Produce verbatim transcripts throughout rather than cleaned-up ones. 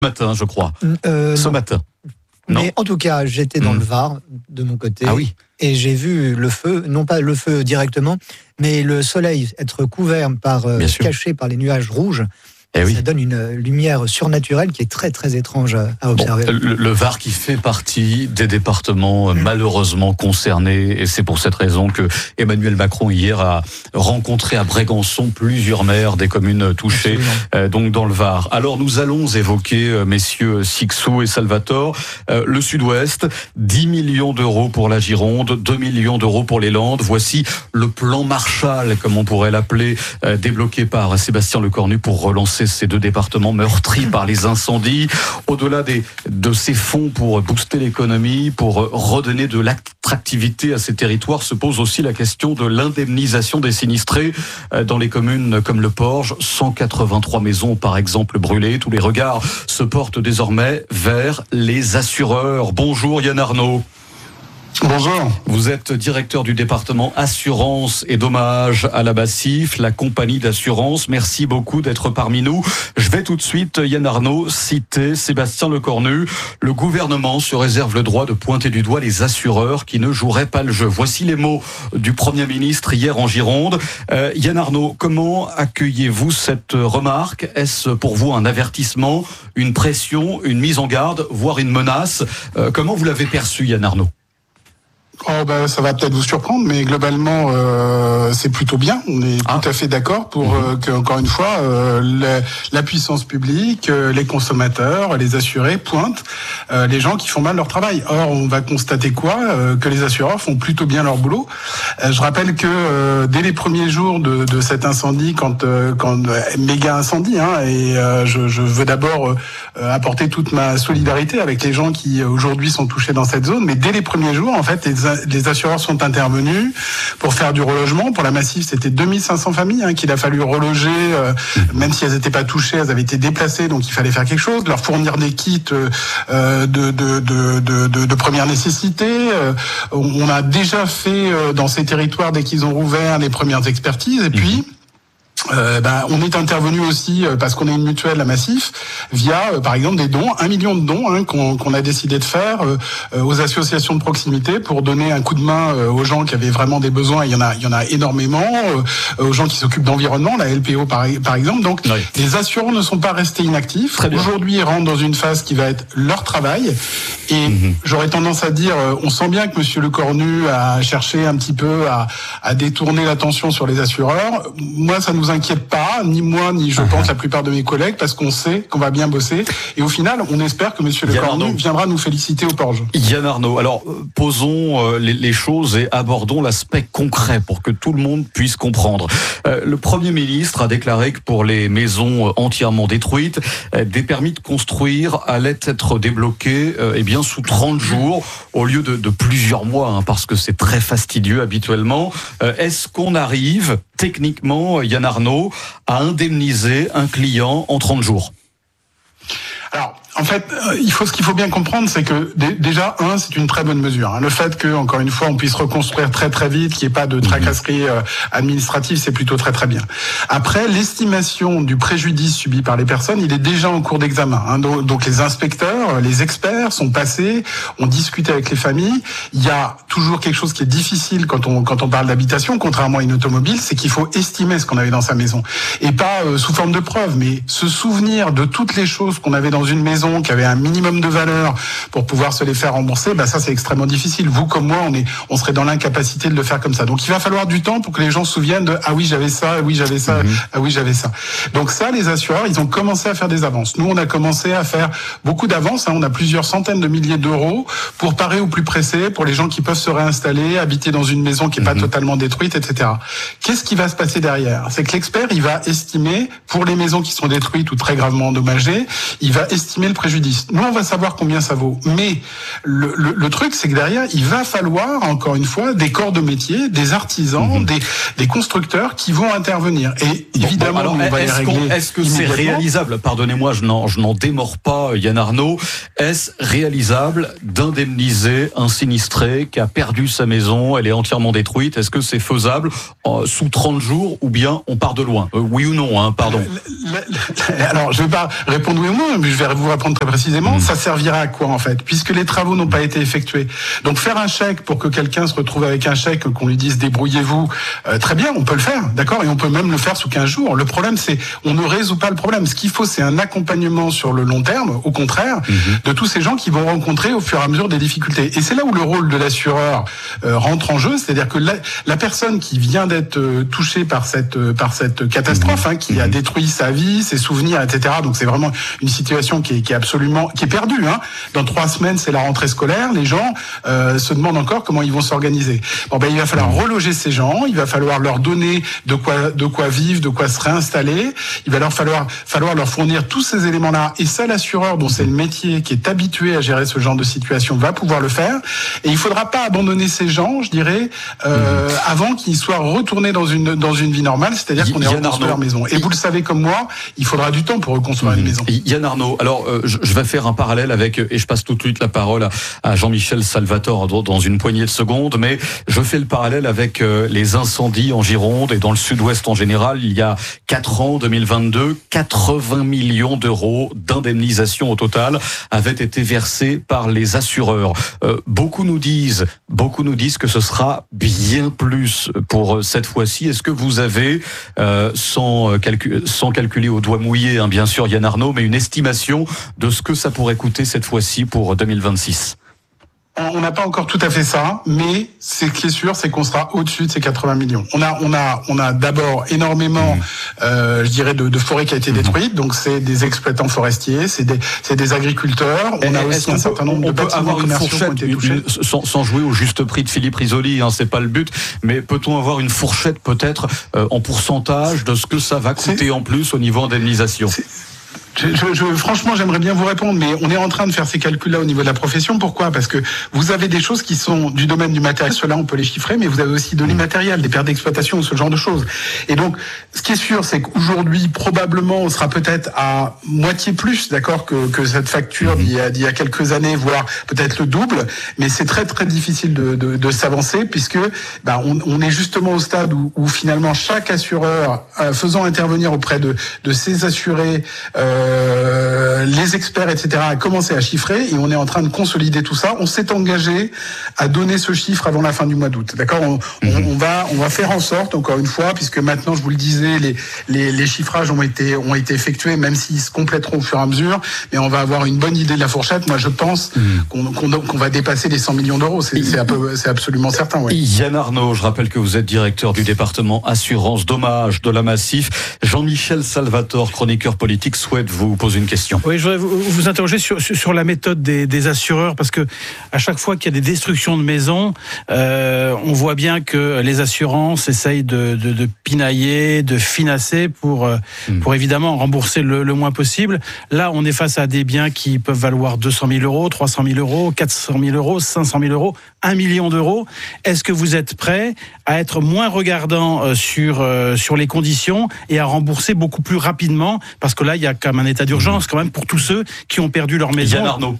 matin, je crois. Euh, Ce non. matin. Non. Mais en tout cas, j'étais dans mmh. le Var, de mon côté, ah oui. et j'ai vu le feu, non pas le feu directement, mais le soleil être couvert par, euh, caché par les nuages rouges. Eh oui. Ça donne une lumière surnaturelle qui est très très étrange à observer. Bon, le, le Var qui fait partie des départements mmh. malheureusement concernés, et c'est pour cette raison que Emmanuel Macron hier a rencontré à Brégançon plusieurs maires des communes touchées, euh, donc dans le Var. Alors nous allons évoquer, euh, messieurs Sixou et Salvatore, euh, le Sud-Ouest, dix millions d'euros pour la Gironde, deux millions d'euros pour les Landes. Voici le plan Marshall, comme on pourrait l'appeler, euh, débloqué par Sébastien Lecornu pour relancer ces deux départements meurtris par les incendies. Au-delà des, de ces fonds pour booster l'économie, pour redonner de l'attractivité à ces territoires, se pose aussi la question de l'indemnisation des sinistrés dans les communes comme le Porge. cent quatre-vingt-trois maisons, par exemple, brûlées. Tous les regards se portent désormais vers les assureurs. Bonjour Yann Arnaud. Bonjour. Vous êtes directeur du département assurance et dommages à la Bassif, la compagnie d'assurance. Merci beaucoup d'être parmi nous. Je vais tout de suite, Yann Arnaud, citer Sébastien Lecornu. Le gouvernement se réserve le droit de pointer du doigt les assureurs qui ne joueraient pas le jeu. Voici les mots du Premier ministre hier en Gironde. Euh, Yann Arnaud, comment accueillez-vous cette remarque ? Est-ce pour vous un avertissement, une pression, une mise en garde, voire une menace ? euh, Comment vous l'avez perçu, Yann Arnaud ? Oh ben, ça va peut-être vous surprendre, mais globalement, euh, c'est plutôt bien. On est ah. tout à fait d'accord pour euh, que, encore une fois, euh, la, la puissance publique, euh, les consommateurs, les assurés pointent euh, les gens qui font mal leur travail. Or, on va constater quoi euh, Que les assureurs font plutôt bien leur boulot. Euh, je rappelle que euh, dès les premiers jours de, de cet incendie, quand, euh, quand euh, méga incendie, hein, et euh, je, je veux d'abord euh, apporter toute ma solidarité avec les gens qui aujourd'hui sont touchés dans cette zone, mais dès les premiers jours, en fait, les les assureurs sont intervenus pour faire du relogement. Pour la Massif, c'était deux mille cinq cents familles hein, qu'il a fallu reloger, euh, même si elles n'étaient pas touchées, elles avaient été déplacées, donc il fallait faire quelque chose, leur fournir des kits euh, de, de, de, de, de, de première nécessité. Euh, on a déjà fait euh, dans ces territoires, dès qu'ils ont rouvert, les premières expertises, et puis... Euh, ben, on est intervenu aussi euh, parce qu'on est une mutuelle à Massif via euh, par exemple des dons, un million de dons hein, qu'on, qu'on a décidé de faire euh, euh, aux associations de proximité pour donner un coup de main euh, aux gens qui avaient vraiment des besoins. Il y en a, il y en a énormément euh, aux gens qui s'occupent d'environnement, la L P O par, par exemple. Donc oui. Les assureurs ne sont pas restés inactifs. Aujourd'hui, ils rentrent dans une phase qui va être leur travail. Et mmh. j'aurais tendance à dire, euh, on sent bien que Monsieur Lecornu a cherché un petit peu à, à détourner l'attention sur les assureurs. Moi, ça nous inquiète pas, ni moi, ni je pense la plupart de mes collègues, parce qu'on sait qu'on va bien bosser. Et au final, on espère que Monsieur Lecornu viendra nous féliciter au Porge. Yann Arnaud, alors posons les, les choses et abordons l'aspect concret pour que tout le monde puisse comprendre. Euh, le Premier ministre a déclaré que pour les maisons entièrement détruites, euh, des permis de construire allaient être débloqués euh, eh bien sous trente jours au lieu de, de plusieurs mois, hein, parce que c'est très fastidieux habituellement. Euh, est-ce qu'on arrive techniquement, Yann Arnaud, à indemniser un client en trente jours? Alors, en fait, il faut ce qu'il faut bien comprendre, c'est que d- déjà un, c'est une très bonne mesure. Hein. Le fait que, encore une fois, on puisse reconstruire très très vite, qu'il n'y ait pas de tracasserie euh, administrative, c'est plutôt très très bien. Après, l'estimation du préjudice subi par les personnes, il est déjà en cours d'examen. Hein. Donc, donc les inspecteurs, les experts sont passés, ont discuté avec les familles. Il y a toujours quelque chose qui est difficile quand on quand on parle d'habitation, contrairement à une automobile, c'est qu'il faut estimer ce qu'on avait dans sa maison et pas euh, sous forme de preuve, mais se souvenir de toutes les choses qu'on avait dans une maison qui avait un minimum de valeur pour pouvoir se les faire rembourser, bah ça c'est extrêmement difficile. Vous comme moi, on est, on serait dans l'incapacité de le faire comme ça. Donc il va falloir du temps pour que les gens se souviennent de ah oui j'avais ça, ah oui j'avais ça, mmh. ah oui j'avais ça. Donc ça, les assureurs, ils ont commencé à faire des avances. Nous, on a commencé à faire beaucoup d'avances. Hein. On a plusieurs centaines de milliers d'euros pour parer au plus pressé, pour les gens qui peuvent se réinstaller, habiter dans une maison qui est mmh. pas totalement détruite, et cetera. Qu'est-ce qui va se passer derrière ? C'est que l'expert, il va estimer pour les maisons qui sont détruites ou très gravement endommagées, il va estimer le préjudice. Nous, on va savoir combien ça vaut. Mais le, le, le truc, c'est que derrière, il va falloir, encore une fois, des corps de métier, des artisans, mmh. des, des constructeurs qui vont intervenir. Et évidemment, bon, alors, on va les régler. Est-ce que c'est réalisable ? Pardonnez-moi, je n'en, je n'en démords pas, Yann Arnaud. Est-ce réalisable d'indemniser un sinistré qui a perdu sa maison, elle est entièrement détruite ? Est-ce que c'est faisable euh, sous trente jours ou bien on part de loin ? euh, Oui ou non, hein, pardon. Alors, je ne vais pas répondre oui ou non, mais je vais vous reprendre très précisément, mmh. ça servira à quoi en fait, puisque les travaux n'ont pas été effectués. Donc faire un chèque pour que quelqu'un se retrouve avec un chèque, qu'on lui dise débrouillez-vous, euh, très bien, on peut le faire, d'accord, et on peut même le faire sous quinze jours. Le problème, c'est on ne résout pas le problème. Ce qu'il faut, c'est un accompagnement sur le long terme, au contraire, mmh. de tous ces gens qui vont rencontrer au fur et à mesure des difficultés. Et c'est là où le rôle de l'assureur euh, rentre en jeu, c'est-à-dire que la, la personne qui vient d'être euh, touchée par cette euh, par cette catastrophe, hein, qui mmh. a détruit sa vie, ses souvenirs, et cetera. Donc c'est vraiment une situation qui est, qui est absolument qui est perdue. Hein. Dans trois semaines, c'est la rentrée scolaire. Les gens euh, se demandent encore comment ils vont s'organiser. Bon ben il va falloir reloger ces gens. Il va falloir leur donner de quoi de quoi vivre, de quoi se réinstaller. Il va leur falloir falloir leur fournir tous ces éléments-là. Et ça, l'assureur, dont c'est le métier, qui est habitué à gérer ce genre de situation, va pouvoir le faire. Et il faudra pas abandonner ces gens, je dirais, euh, mmh. avant qu'ils soient retournés dans une dans une vie normale, c'est-à-dire qu'on ait reconstruit leur maison. Et vous le savez comme moi, il faudra du temps pour reconstruire mmh. une maison. Yann Arnaud, alors euh, je, je vais faire un parallèle avec, et je passe tout de suite la parole à, à Jean-Michel Salvatore dans, dans une poignée de secondes, mais je fais le parallèle avec euh, les incendies en Gironde et dans le sud-ouest en général. Il y a quatre ans, deux mille vingt-deux, quatre-vingts millions d'euros d'indemnisation au total avaient été versés par les assureurs. Euh, beaucoup nous disent, beaucoup nous disent que ce sera bien plus pour cette fois-ci. Est-ce que vous avez, euh, sans, calcul, sans calculer au doigt mouillé, hein, bien sûr, Yann Arnaud, mais une estimation de ce que ça pourrait coûter cette fois-ci pour deux mille vingt-six? On n'a pas encore tout à fait ça, mais ce qui est sûr, c'est qu'on sera au-dessus de ces quatre-vingts millions. On a, on a, on a d'abord énormément, mmh. euh, je dirais, de, de forêts qui a été détruite. Donc c'est des exploitants forestiers, c'est des, c'est des agriculteurs. On Et a aussi un certain nombre de bâtiments commerciaux qui ont été touchés. Sans, sans jouer au juste prix de Philippe Risoli, hein, c'est pas le but. Mais peut-on avoir une fourchette peut-être euh, en pourcentage de ce que ça va coûter c'est... en plus au niveau indemnisation? Je, je, je, franchement, j'aimerais bien vous répondre, mais on est en train de faire ces calculs-là au niveau de la profession. Pourquoi ? Parce que vous avez des choses qui sont du domaine du matériel. Cela, on peut les chiffrer, mais vous avez aussi de l'immatériel, des pertes d'exploitation, ce genre de choses. Et donc, ce qui est sûr, c'est qu'aujourd'hui, probablement, on sera peut-être à moitié plus, d'accord, que, que cette facture d'il y, a, d'il y a quelques années, voire peut-être le double. Mais c'est très, très difficile de, de, de s'avancer, puisque bah, on, on est justement au stade où, où finalement, chaque assureur, euh, faisant intervenir auprès de, de ses assurés, euh, Euh, les experts, et cetera, a commencé à chiffrer et on est en train de consolider tout ça. On s'est engagé à donner ce chiffre avant la fin du mois d'août. D'accord ? on, on, on va, on va faire en sorte, encore une fois, puisque maintenant, je vous le disais, les, les, les chiffrages ont été, ont été effectués, même s'ils se compléteront au fur et à mesure. Mais on va avoir une bonne idée de la fourchette. Moi, je pense mmh. qu'on, qu'on, qu'on va dépasser les cent millions d'euros. C'est, c'est, un peu, c'est absolument certain. Ouais. Yann Arnaud, je rappelle que vous êtes directeur du département assurance dommages de la Massif. Jean-Michel Salvatore, chroniqueur politique, souhaite vous poser une question. Oui, je voudrais vous, vous interroger sur, sur la méthode des, des assureurs, parce que à chaque fois qu'il y a des destructions de maisons, euh, on voit bien que les assurances essayent de, de, de pinailler, de finasser pour, mmh. pour évidemment rembourser le, le moins possible. Là, on est face à des biens qui peuvent valoir deux cent mille euros, trois cent mille euros, quatre cent mille euros, cinq cent mille euros, un million d'euros. Est-ce que vous êtes prêt à être moins regardant sur, sur les conditions et à rembourser beaucoup plus rapidement? Parce que là, il y a quand même un état d'urgence quand même pour tous ceux qui ont perdu leur maison. Yann Arnaud.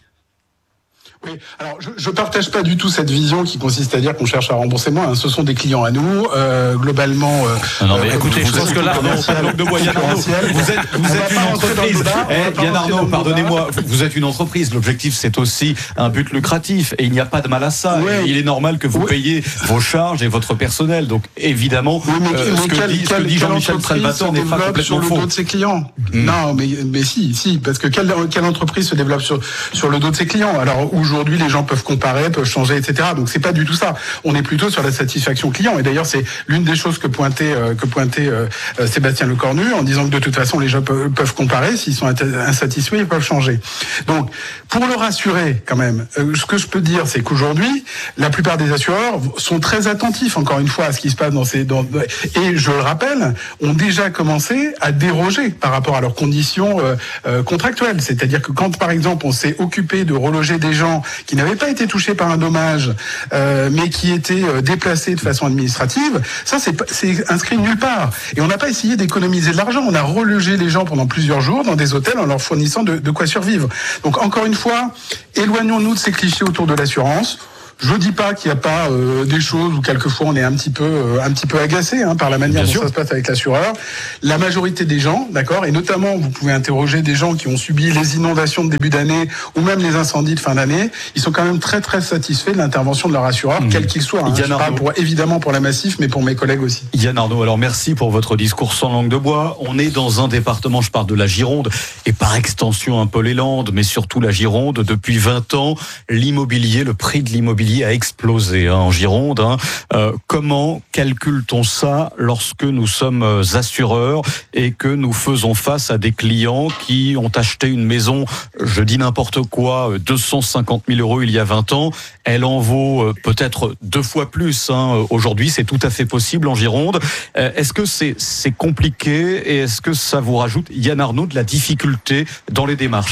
Oui, alors je ne partage pas du tout cette vision qui consiste à dire qu'on cherche à rembourser moins. Hein. Ce sont des clients à nous, euh, globalement. Euh, non, mais euh, écoutez, je pense que là, non, de moi, Yann Arnaud, vous êtes, vous êtes une entreprise. Eh, Yann Arnaud, pardonnez-moi, vous êtes une entreprise. L'objectif, c'est aussi un but lucratif, et il n'y a pas de mal à ça. Oui. Il est normal que vous oui. payiez vos charges et votre personnel. Donc, évidemment, oui, mais, euh, mais ce, que quel, dit, ce que dit Jean-Michel Salvatore n'est pas complètement sur le faux. Dos de ses clients. Mmh. Non, mais mais si, si, parce que quelle, quelle entreprise se développe sur sur le dos de ses clients? Alors aujourd'hui, les gens peuvent comparer, peuvent changer, et cetera. Donc c'est pas du tout ça. On est plutôt sur la satisfaction client. Et d'ailleurs, c'est l'une des choses que pointait euh, que pointait euh, Sébastien Lecornu en disant que de toute façon, les gens peuvent, peuvent comparer. S'ils sont insatisfaits, ils peuvent changer. Donc, pour le rassurer, quand même, euh, ce que je peux dire, c'est qu'aujourd'hui, la plupart des assureurs sont très attentifs, encore une fois, à ce qui se passe dans ces dans, et je le rappelle, ont déjà commencé à déroger par rapport à leurs conditions euh, euh, contractuelles. C'est-à-dire que quand, par exemple, on s'est occupé de reloger des gens qui n'avaient pas été touchés par un dommage, euh, mais qui étaient euh, déplacés de façon administrative, ça c'est, c'est inscrit nulle part. Et on n'a pas essayé d'économiser de l'argent. On a relogé les gens pendant plusieurs jours dans des hôtels en leur fournissant de, de quoi survivre. Donc encore une fois, éloignons-nous de ces clichés autour de l'assurance. Je dis pas qu'il n'y a pas euh, des choses où quelquefois on est un petit peu, euh, un petit peu agacé hein, par la manière Bien dont sûr. ça se passe avec l'assureur. La majorité des gens, d'accord, et notamment vous pouvez interroger des gens qui ont subi les inondations de début d'année ou même les incendies de fin d'année, ils sont quand même très très satisfaits de l'intervention de leur assureur, mmh. quel qu'il soit. Hein. Je parle pour, évidemment pour la Massif, mais pour mes collègues aussi. Yann Arnaud, alors merci pour votre discours sans langue de bois. On est dans un département, je parle de la Gironde, et par extension un peu les Landes, mais surtout la Gironde. Depuis vingt ans, l'immobilier, le prix de l'immobilier a explosé hein, en Gironde. Hein. Euh, comment calcule-t-on ça lorsque nous sommes assureurs et que nous faisons face à des clients qui ont acheté une maison, je dis n'importe quoi, deux cent cinquante mille euros il y a vingt ans, elle en vaut peut-être deux fois plus hein, aujourd'hui, c'est tout à fait possible en Gironde. Euh, est-ce que c'est, c'est compliqué et est-ce que ça vous rajoute, Yann Arnaud, de la difficulté dans les démarches ?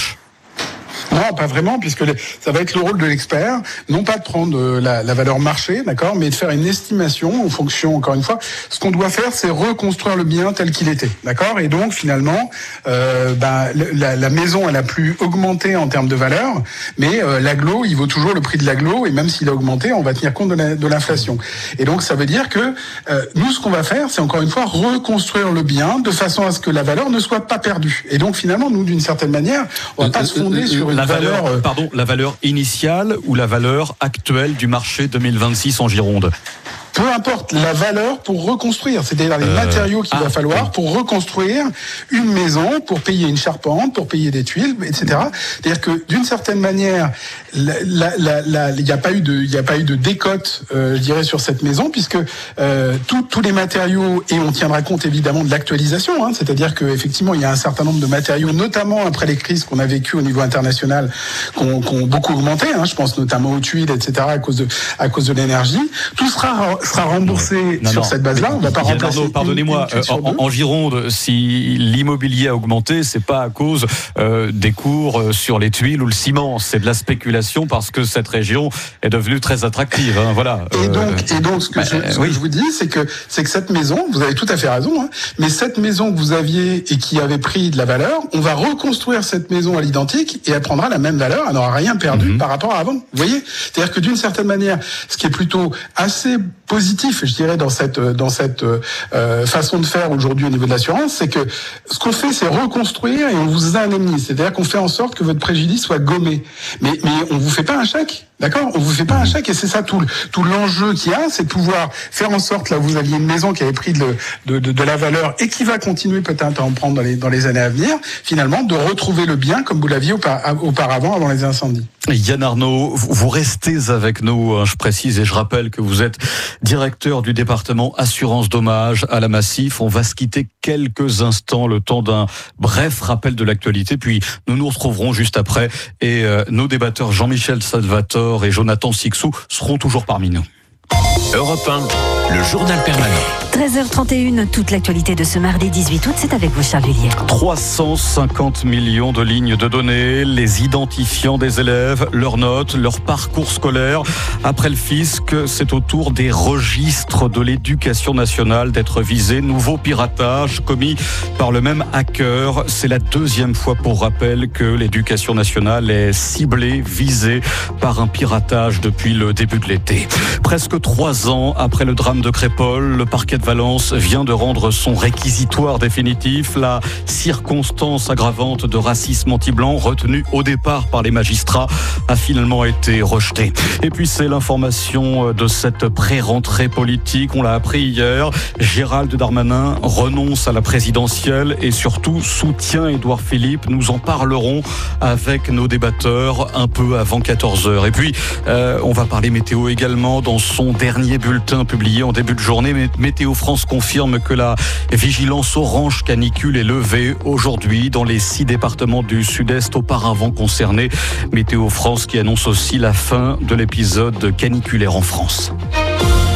Non, pas vraiment, puisque ça va être le rôle de l'expert, non pas de prendre la, la valeur marché, d'accord, mais de faire une estimation en fonction, encore une fois, ce qu'on doit faire, c'est reconstruire le bien tel qu'il était, d'accord, et donc finalement, euh, bah, la, la maison, elle a plus augmenté en termes de valeur, mais euh, l'agglo, il vaut toujours le prix de l'agglo, et même s'il a augmenté, on va tenir compte de, la, de l'inflation. Et donc ça veut dire que euh, nous, ce qu'on va faire, c'est encore une fois reconstruire le bien de façon à ce que la valeur ne soit pas perdue. Et donc finalement, nous, d'une certaine manière, on va pas euh, se fonder euh, sur une La valeur, valeur, pardon, la valeur initiale ou la valeur actuelle du marché deux mille vingt-six en Gironde ? Peu importe la valeur pour reconstruire, c'est-à-dire les euh, matériaux qu'il ah, va falloir oui. pour reconstruire une maison, pour payer une charpente, pour payer des tuiles, et cetera. C'est-à-dire que d'une certaine manière, il n'y a pas eu de, il n'y a pas eu de décote, euh, je dirais, sur cette maison, puisque euh, tous les matériaux, et on tiendra compte évidemment de l'actualisation, hein, c'est-à-dire que effectivement il y a un certain nombre de matériaux, notamment après les crises qu'on a vécues au niveau international, qui ont beaucoup augmenté. Hein, je pense notamment aux tuiles, et cetera. À cause de, à cause de l'énergie. Tout sera sera remboursé non, sur non. cette base-là. On va pas remplacer. Arnaud, pardonnez-moi, une, une en, en Gironde, si l'immobilier a augmenté, c'est pas à cause euh, des cours sur les tuiles ou le ciment, c'est de la spéculation parce que cette région est devenue très attractive. Hein, voilà. Et donc, euh, et donc, ce que, bah, je, ce oui. que je vous dis, c'est que c'est que cette maison, vous avez tout à fait raison, hein, mais cette maison que vous aviez et qui avait pris de la valeur, on va reconstruire cette maison à l'identique et elle prendra la même valeur, elle n'aura rien perdu mm-hmm. par rapport à avant. Vous voyez, c'est-à-dire que d'une certaine manière, ce qui est plutôt assez positif, je dirais, dans cette dans cette euh, façon de faire aujourd'hui au niveau de l'assurance, c'est que ce qu'on fait, c'est reconstruire et on vous indemnise. C'est-à-dire qu'on fait en sorte que votre préjudice soit gommé. Mais mais on vous fait pas un chèque. D'accord, on vous fait pas un chèque et c'est ça tout, tout l'enjeu qu'il y a, c'est de pouvoir faire en sorte, là vous aviez une maison qui avait pris de, de, de, de la valeur et qui va continuer peut-être à en prendre dans les, dans les années à venir, finalement de retrouver le bien comme vous l'aviez auparavant avant les incendies. Yann Arnaud, vous restez avec nous, je précise et je rappelle que vous êtes directeur du département assurance dommage à la Massif. On va se quitter quelques instants, le temps d'un bref rappel de l'actualité, puis nous nous retrouverons juste après et euh, nos débatteurs Jean-Michel Salvatore et Jonathan Sixou seront toujours parmi nous. Europe un, le journal permanent. treize heures trente et une, toute l'actualité de ce mardi dix-huit août, c'est avec vous Charles Villiers. trois cent cinquante millions de lignes de données, les identifiants des élèves, leurs notes, leur parcours scolaire. Après le fisc, c'est au tour des registres de l'éducation nationale d'être visés. Nouveau piratage commis par le même hacker. C'est la deuxième fois, pour rappel, que l'éducation nationale est ciblée, visée par un piratage depuis le début de l'été. Presque trois ans après le drame de Crépol, le parquet de Valence vient de rendre son réquisitoire définitif. La circonstance aggravante de racisme anti-blanc retenue au départ par les magistrats a finalement été rejetée. Et puis c'est l'information de cette pré-rentrée politique. On l'a appris hier. Gérald Darmanin renonce à la présidentielle et surtout soutient Édouard Philippe. Nous en parlerons avec nos débatteurs un peu avant quatorze heures. Et puis euh, on va parler météo également. Dans son dernier bulletin publié en début de journée, Météo France confirme que la vigilance orange canicule est levée aujourd'hui dans les six départements du sud-est auparavant concernés. Météo France qui annonce aussi la fin de l'épisode caniculaire en France.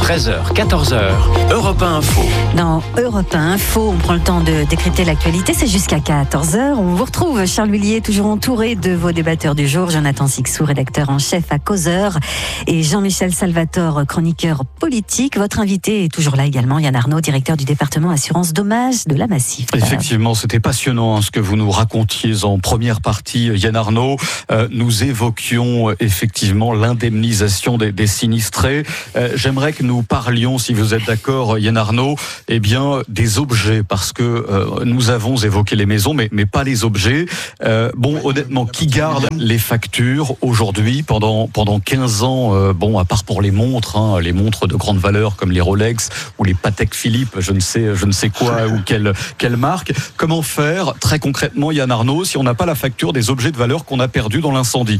treize heures, quatorze heures, Europe un Info. Dans Europe un Info, on prend le temps de décrypter l'actualité. C'est jusqu'à quatorze heures. On vous retrouve, Charles Huillier, toujours entouré de vos débatteurs du jour. Jonathan Sixou, rédacteur en chef à Causeur. Et Jean-Michel Salvatore, chroniqueur politique. Votre invité est toujours là également, Yann Arnaud, directeur du département assurance dommages de la Massif. Effectivement, c'était passionnant hein, ce que vous nous racontiez en première partie, Yann Arnaud. Euh, nous évoquions euh, effectivement l'indemnisation des, des sinistrés. Euh, j'aimerais que nous parlions, si vous êtes d'accord, Yann Arnaud, eh bien des objets, parce que euh, nous avons évoqué les maisons, mais, mais pas les objets. Euh, bon, honnêtement, qui garde les factures aujourd'hui pendant pendant quinze ans euh, bon, à part pour les montres, hein, les montres de grande valeur comme les Rolex ou les Patek Philippe, je ne sais je ne sais quoi ou quelle quelle marque. Comment faire très concrètement, Yann Arnaud, si on n'a pas la facture des objets de valeur qu'on a perdus dans l'incendie?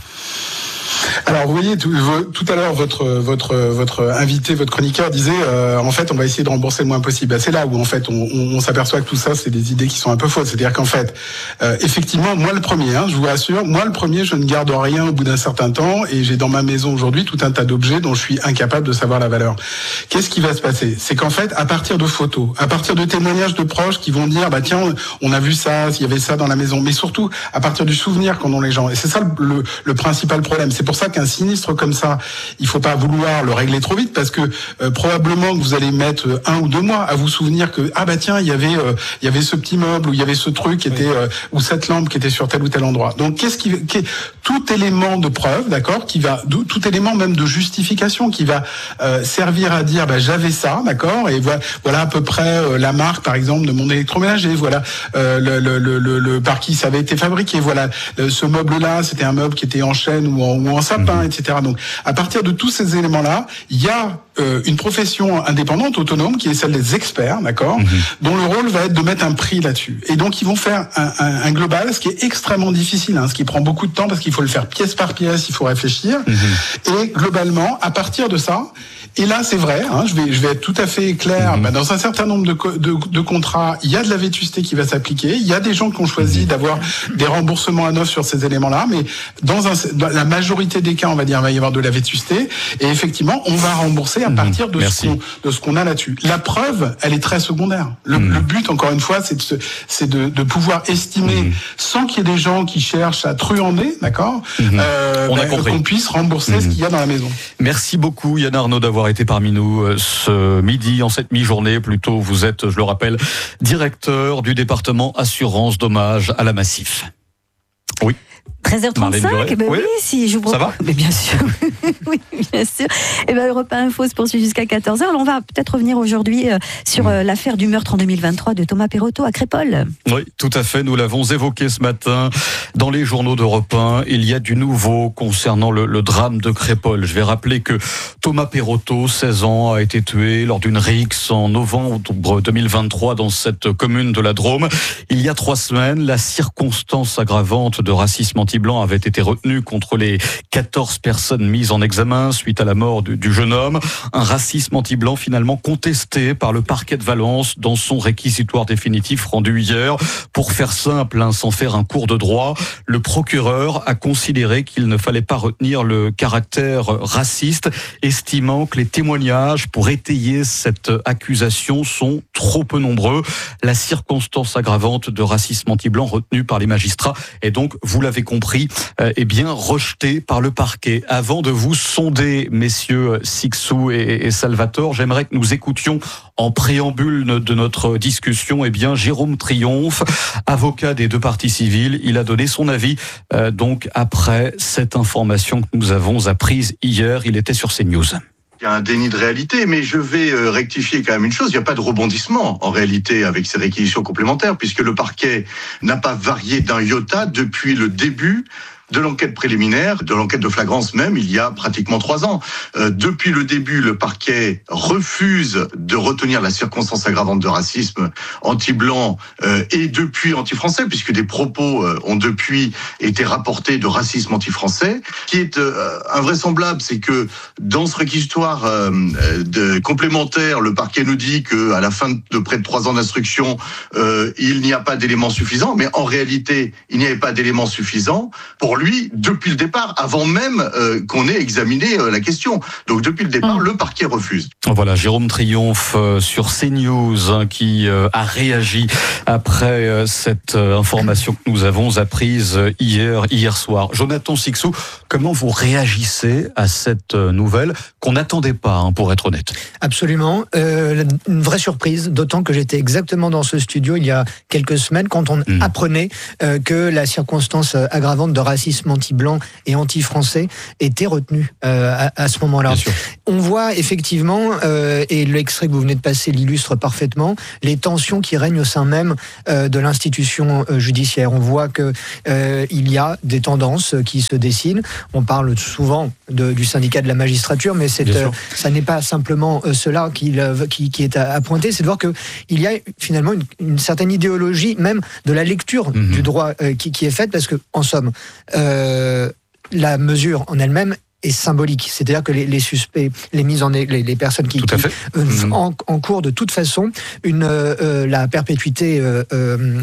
Alors, vous voyez, tout, tout à l'heure, votre votre votre invité, votre chroniqueur disait, euh, en fait, on va essayer de rembourser le moins possible. C'est là où, en fait, on, on, on s'aperçoit que tout ça, c'est des idées qui sont un peu fausses. C'est-à-dire qu'en fait, euh, effectivement, moi le premier, hein, je vous rassure, moi le premier, je ne garde rien au bout d'un certain temps, et j'ai dans ma maison aujourd'hui tout un tas d'objets dont je suis incapable de savoir la valeur. Qu'est-ce qui va se passer? C'est qu'en fait, à partir de photos, à partir de témoignages de proches qui vont dire, bah tiens, on a vu ça, il y avait ça dans la maison, mais surtout à partir du souvenir qu'en ont les gens. Et c'est ça le, le, le principal problème. C'est pour ça qu'un sinistre comme ça, il faut pas vouloir le régler trop vite, parce que euh, probablement que vous allez mettre un ou deux mois à vous souvenir que ah bah tiens, il y avait euh, il y avait ce petit meuble, ou il y avait ce truc qui était euh, ou cette lampe qui était sur tel ou tel endroit. Donc qu'est-ce qui, qui tout élément de preuve, d'accord, qui va tout élément même de justification qui va euh, servir à dire bah j'avais ça, d'accord, et voilà, voilà à peu près euh, la marque par exemple de mon électroménager, voilà euh, le, le, le, le, le par qui ça avait été fabriqué, voilà euh, ce meuble là c'était un meuble qui était en chêne ou en, ou en sapin, et cetera. Donc, à partir de tous ces éléments-là, il y a euh, une profession indépendante, autonome, qui est celle des experts, d'accord, mmh. dont le rôle va être de mettre un prix là-dessus. Et donc, ils vont faire un, un, un global, ce qui est extrêmement difficile, hein, ce qui prend beaucoup de temps parce qu'il faut le faire pièce par pièce, il faut réfléchir. Mmh. Et globalement, à partir de ça, et là, c'est vrai, hein, je vais, je vais être tout à fait clair. Mmh. Bah, dans un certain nombre de, de, de contrats, il y a de la vétusté qui va s'appliquer. Il y a des gens qui ont choisi mmh. d'avoir des remboursements à neuf sur ces éléments-là, mais dans, un, dans la majorité des cas, on va dire, il va y avoir de la vétusté. Et effectivement, on va rembourser à mmh. partir de ce, qu'on, de ce qu'on a là-dessus. La preuve, elle est très secondaire. Le, mmh. le but, encore une fois, c'est de, c'est de, de pouvoir estimer, mmh. sans qu'il y ait des gens qui cherchent à truander, d'accord, mmh. euh, on bah, a compris. Qu'on puisse rembourser mmh. ce qu'il y a dans la maison. Merci beaucoup, Yann Arnaud, d'avoir été parmi nous ce midi, en cette mi-journée plutôt. Vous êtes, je le rappelle, directeur du département assurance dommages à la Massif. Oui. treize heures trente-cinq, ben oui. oui, si je vous Ça va? Mais bien sûr, oui, bien sûr. Et ben Europe un Info se poursuit jusqu'à quatorze heures. Alors on va peut-être revenir aujourd'hui euh, sur euh, l'affaire du meurtre en deux mille vingt-trois de Thomas Perotto à Crépol. Oui, tout à fait. Nous l'avons évoqué ce matin dans les journaux d'Europe un. Il y a du nouveau concernant le, le drame de Crépol. Je vais rappeler que Thomas Perotto, seize ans, a été tué lors d'une rixe en novembre deux mille vingt-trois dans cette commune de la Drôme. Il y a trois semaines, la circonstance aggravante de racisme anti-blanc avait été retenue contre les quatorze personnes mises en examen suite à la mort du, du jeune homme. Un racisme anti-blanc finalement contesté par le parquet de Valence dans son réquisitoire définitif rendu hier. Pour faire simple, hein, sans faire un cours de droit, le procureur a considéré qu'il ne fallait pas retenir le caractère raciste, estimant que les témoignages pour étayer cette accusation sont trop peu nombreux. La circonstance aggravante de racisme anti-blanc retenue par les magistrats est donc, vous l'avez compris, euh, eh bien rejeté par le parquet. Avant de vous sonder, messieurs Sixou et, et Salvatore, j'aimerais que nous écoutions en préambule de notre discussion, eh bien Jérôme Triomphe, avocat des deux parties civiles. Il a donné son avis euh, donc après cette information que nous avons apprise hier. Il était sur CNews. Il y a un déni de réalité, mais je vais rectifier quand même une chose. Il n'y a pas de rebondissement, en réalité, avec ces réquisitions complémentaires, puisque le parquet n'a pas varié d'un iota depuis le début de l'enquête préliminaire, de l'enquête de flagrance même, il y a pratiquement trois ans. Euh, depuis le début, le parquet refuse de retenir la circonstance aggravante de racisme anti-blanc euh, et depuis anti-français, puisque des propos euh, ont depuis été rapportés de racisme anti-français. Ce qui est euh, invraisemblable, c'est que dans ce réquisitoire euh, de complémentaire, le parquet nous dit qu'à la fin de près de trois ans d'instruction, euh, il n'y a pas d'éléments suffisants, mais en réalité, il n'y avait pas d'éléments suffisants pour pour lui depuis le départ, avant même euh, qu'on ait examiné euh, la question. Donc depuis le départ, mmh. le parquet refuse. Voilà, Jérôme Triomphe euh, sur CNews hein, qui euh, a réagi après euh, cette euh, information que nous avons apprise euh, hier, hier soir. Jonathan Sixou, comment vous réagissez à cette euh, nouvelle qu'on n'attendait pas, hein, pour être honnête? Absolument, euh, une vraie surprise, d'autant que j'étais exactement dans ce studio il y a quelques semaines quand on mmh. apprenait euh, que la circonstance aggravante de racisme anti-blanc et anti-français était retenue euh, à, à ce moment-là. On voit effectivement, euh, et l'extrait que vous venez de passer l'illustre parfaitement, les tensions qui règnent au sein même euh, de l'institution euh, judiciaire. On voit que euh, il y a des tendances qui se dessinent. On parle souvent de, du syndicat de la magistrature, mais c'est, euh, ça n'est pas simplement euh, cela qui, qui, qui est à, à pointer. C'est de voir que il y a finalement une, une certaine idéologie même de la lecture mmh. du droit euh, qui, qui est faite, parce que en somme, euh, la mesure en elle-même est symbolique, c'est-à-dire que les, les suspects, les mises en les, les personnes qui, qui euh, mmh. en, en cours de toute façon une euh, la perpétuité euh, euh,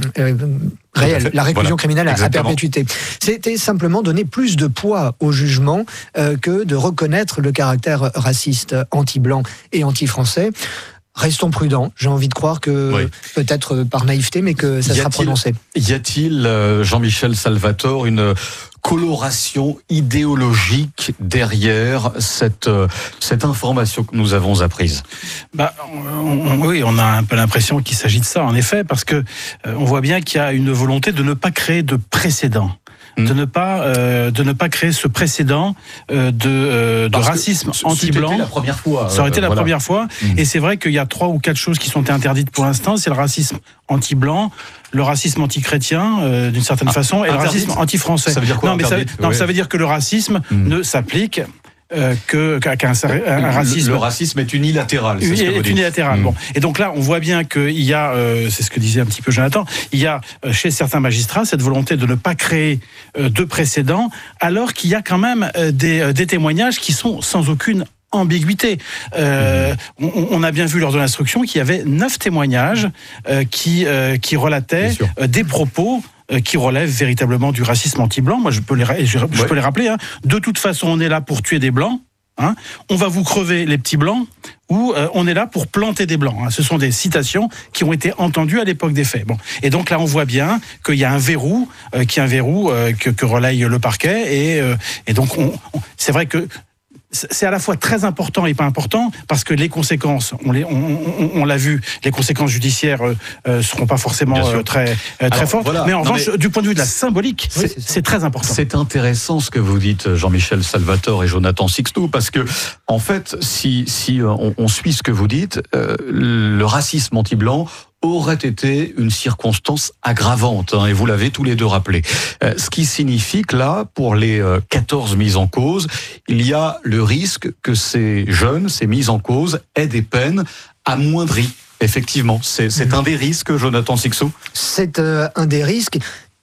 réelle, la réclusion voilà. criminelle à, à perpétuité. C'était simplement donner plus de poids au jugement euh, que de reconnaître le caractère raciste, anti-blanc et anti-français. Restons prudents. J'ai envie de croire que, oui. peut-être par naïveté, mais que ça sera prononcé. Y a-t-il, Jean-Michel Salvatore, une coloration idéologique derrière cette, cette information que nous avons apprise? Bah, on, oui, on a un peu l'impression qu'il s'agit de ça, en effet, parce que euh, on voit bien qu'il y a une volonté de ne pas créer de précédent. De ne pas euh, de ne pas créer ce précédent euh, de, euh, de racisme anti-blanc. La première fois. Ça aurait été euh, la voilà. première fois. Mmh. Et c'est vrai qu'il y a trois ou quatre choses qui sont interdites pour l'instant. C'est le racisme anti-blanc, le racisme anti-chrétien euh, d'une certaine ah, façon, et interdite. Le racisme anti-français. Ça veut dire quoi? Non, mais ça, non, ouais. ça veut dire que le racisme mmh. ne s'applique Euh, que qu'un, qu'un un racisme. Le, le racisme est unilatéral. C'est oui, ce que est unilatéral. Mmh. Bon, et donc là, on voit bien qu'il y a, euh, c'est ce que disait un petit peu Jonathan, il y a euh, chez certains magistrats cette volonté de ne pas créer euh, de précédents, alors qu'il y a quand même euh, des, euh, des témoignages qui sont sans aucune ambiguïté. Euh, mmh. on, on a bien vu lors de l'instruction qu'il y avait neuf témoignages euh, qui euh, qui relataient euh, des propos qui relèvent véritablement du racisme anti-blanc. Moi, je peux les, je, je ouais. peux les rappeler. Hein. De toute façon, on est là pour tuer des blancs. Hein. On va vous crever les petits blancs, ou euh, on est là pour planter des blancs. Hein. Ce sont des citations qui ont été entendues à l'époque des faits. Bon. Et donc là, on voit bien qu'il y a un verrou, euh, qui est un verrou euh, que, que relaye le parquet. Et, euh, et donc, on, on, c'est vrai que c'est à la fois très important et pas important, parce que les conséquences, on, les, on, on, on l'a vu, les conséquences judiciaires euh, euh, seront pas forcément euh, très, euh, très Alors, fortes. Voilà. Mais en non, revanche, mais... du point de vue de la symbolique, oui, c'est, c'est très important. C'est intéressant ce que vous dites, Jean-Michel Salvatore et Jonathan Sixou, parce que, en fait, si, si on, on suit ce que vous dites, euh, le racisme anti-blanc aurait été une circonstance aggravante, hein, et vous l'avez tous les deux rappelé. Euh, ce qui signifie que là, pour les euh, quatorze mises en cause, il y a le risque que ces jeunes, ces mises en cause, aient des peines amoindries. Effectivement, c'est, c'est un des risques, Jonathan Sixou. C'est euh, un des risques.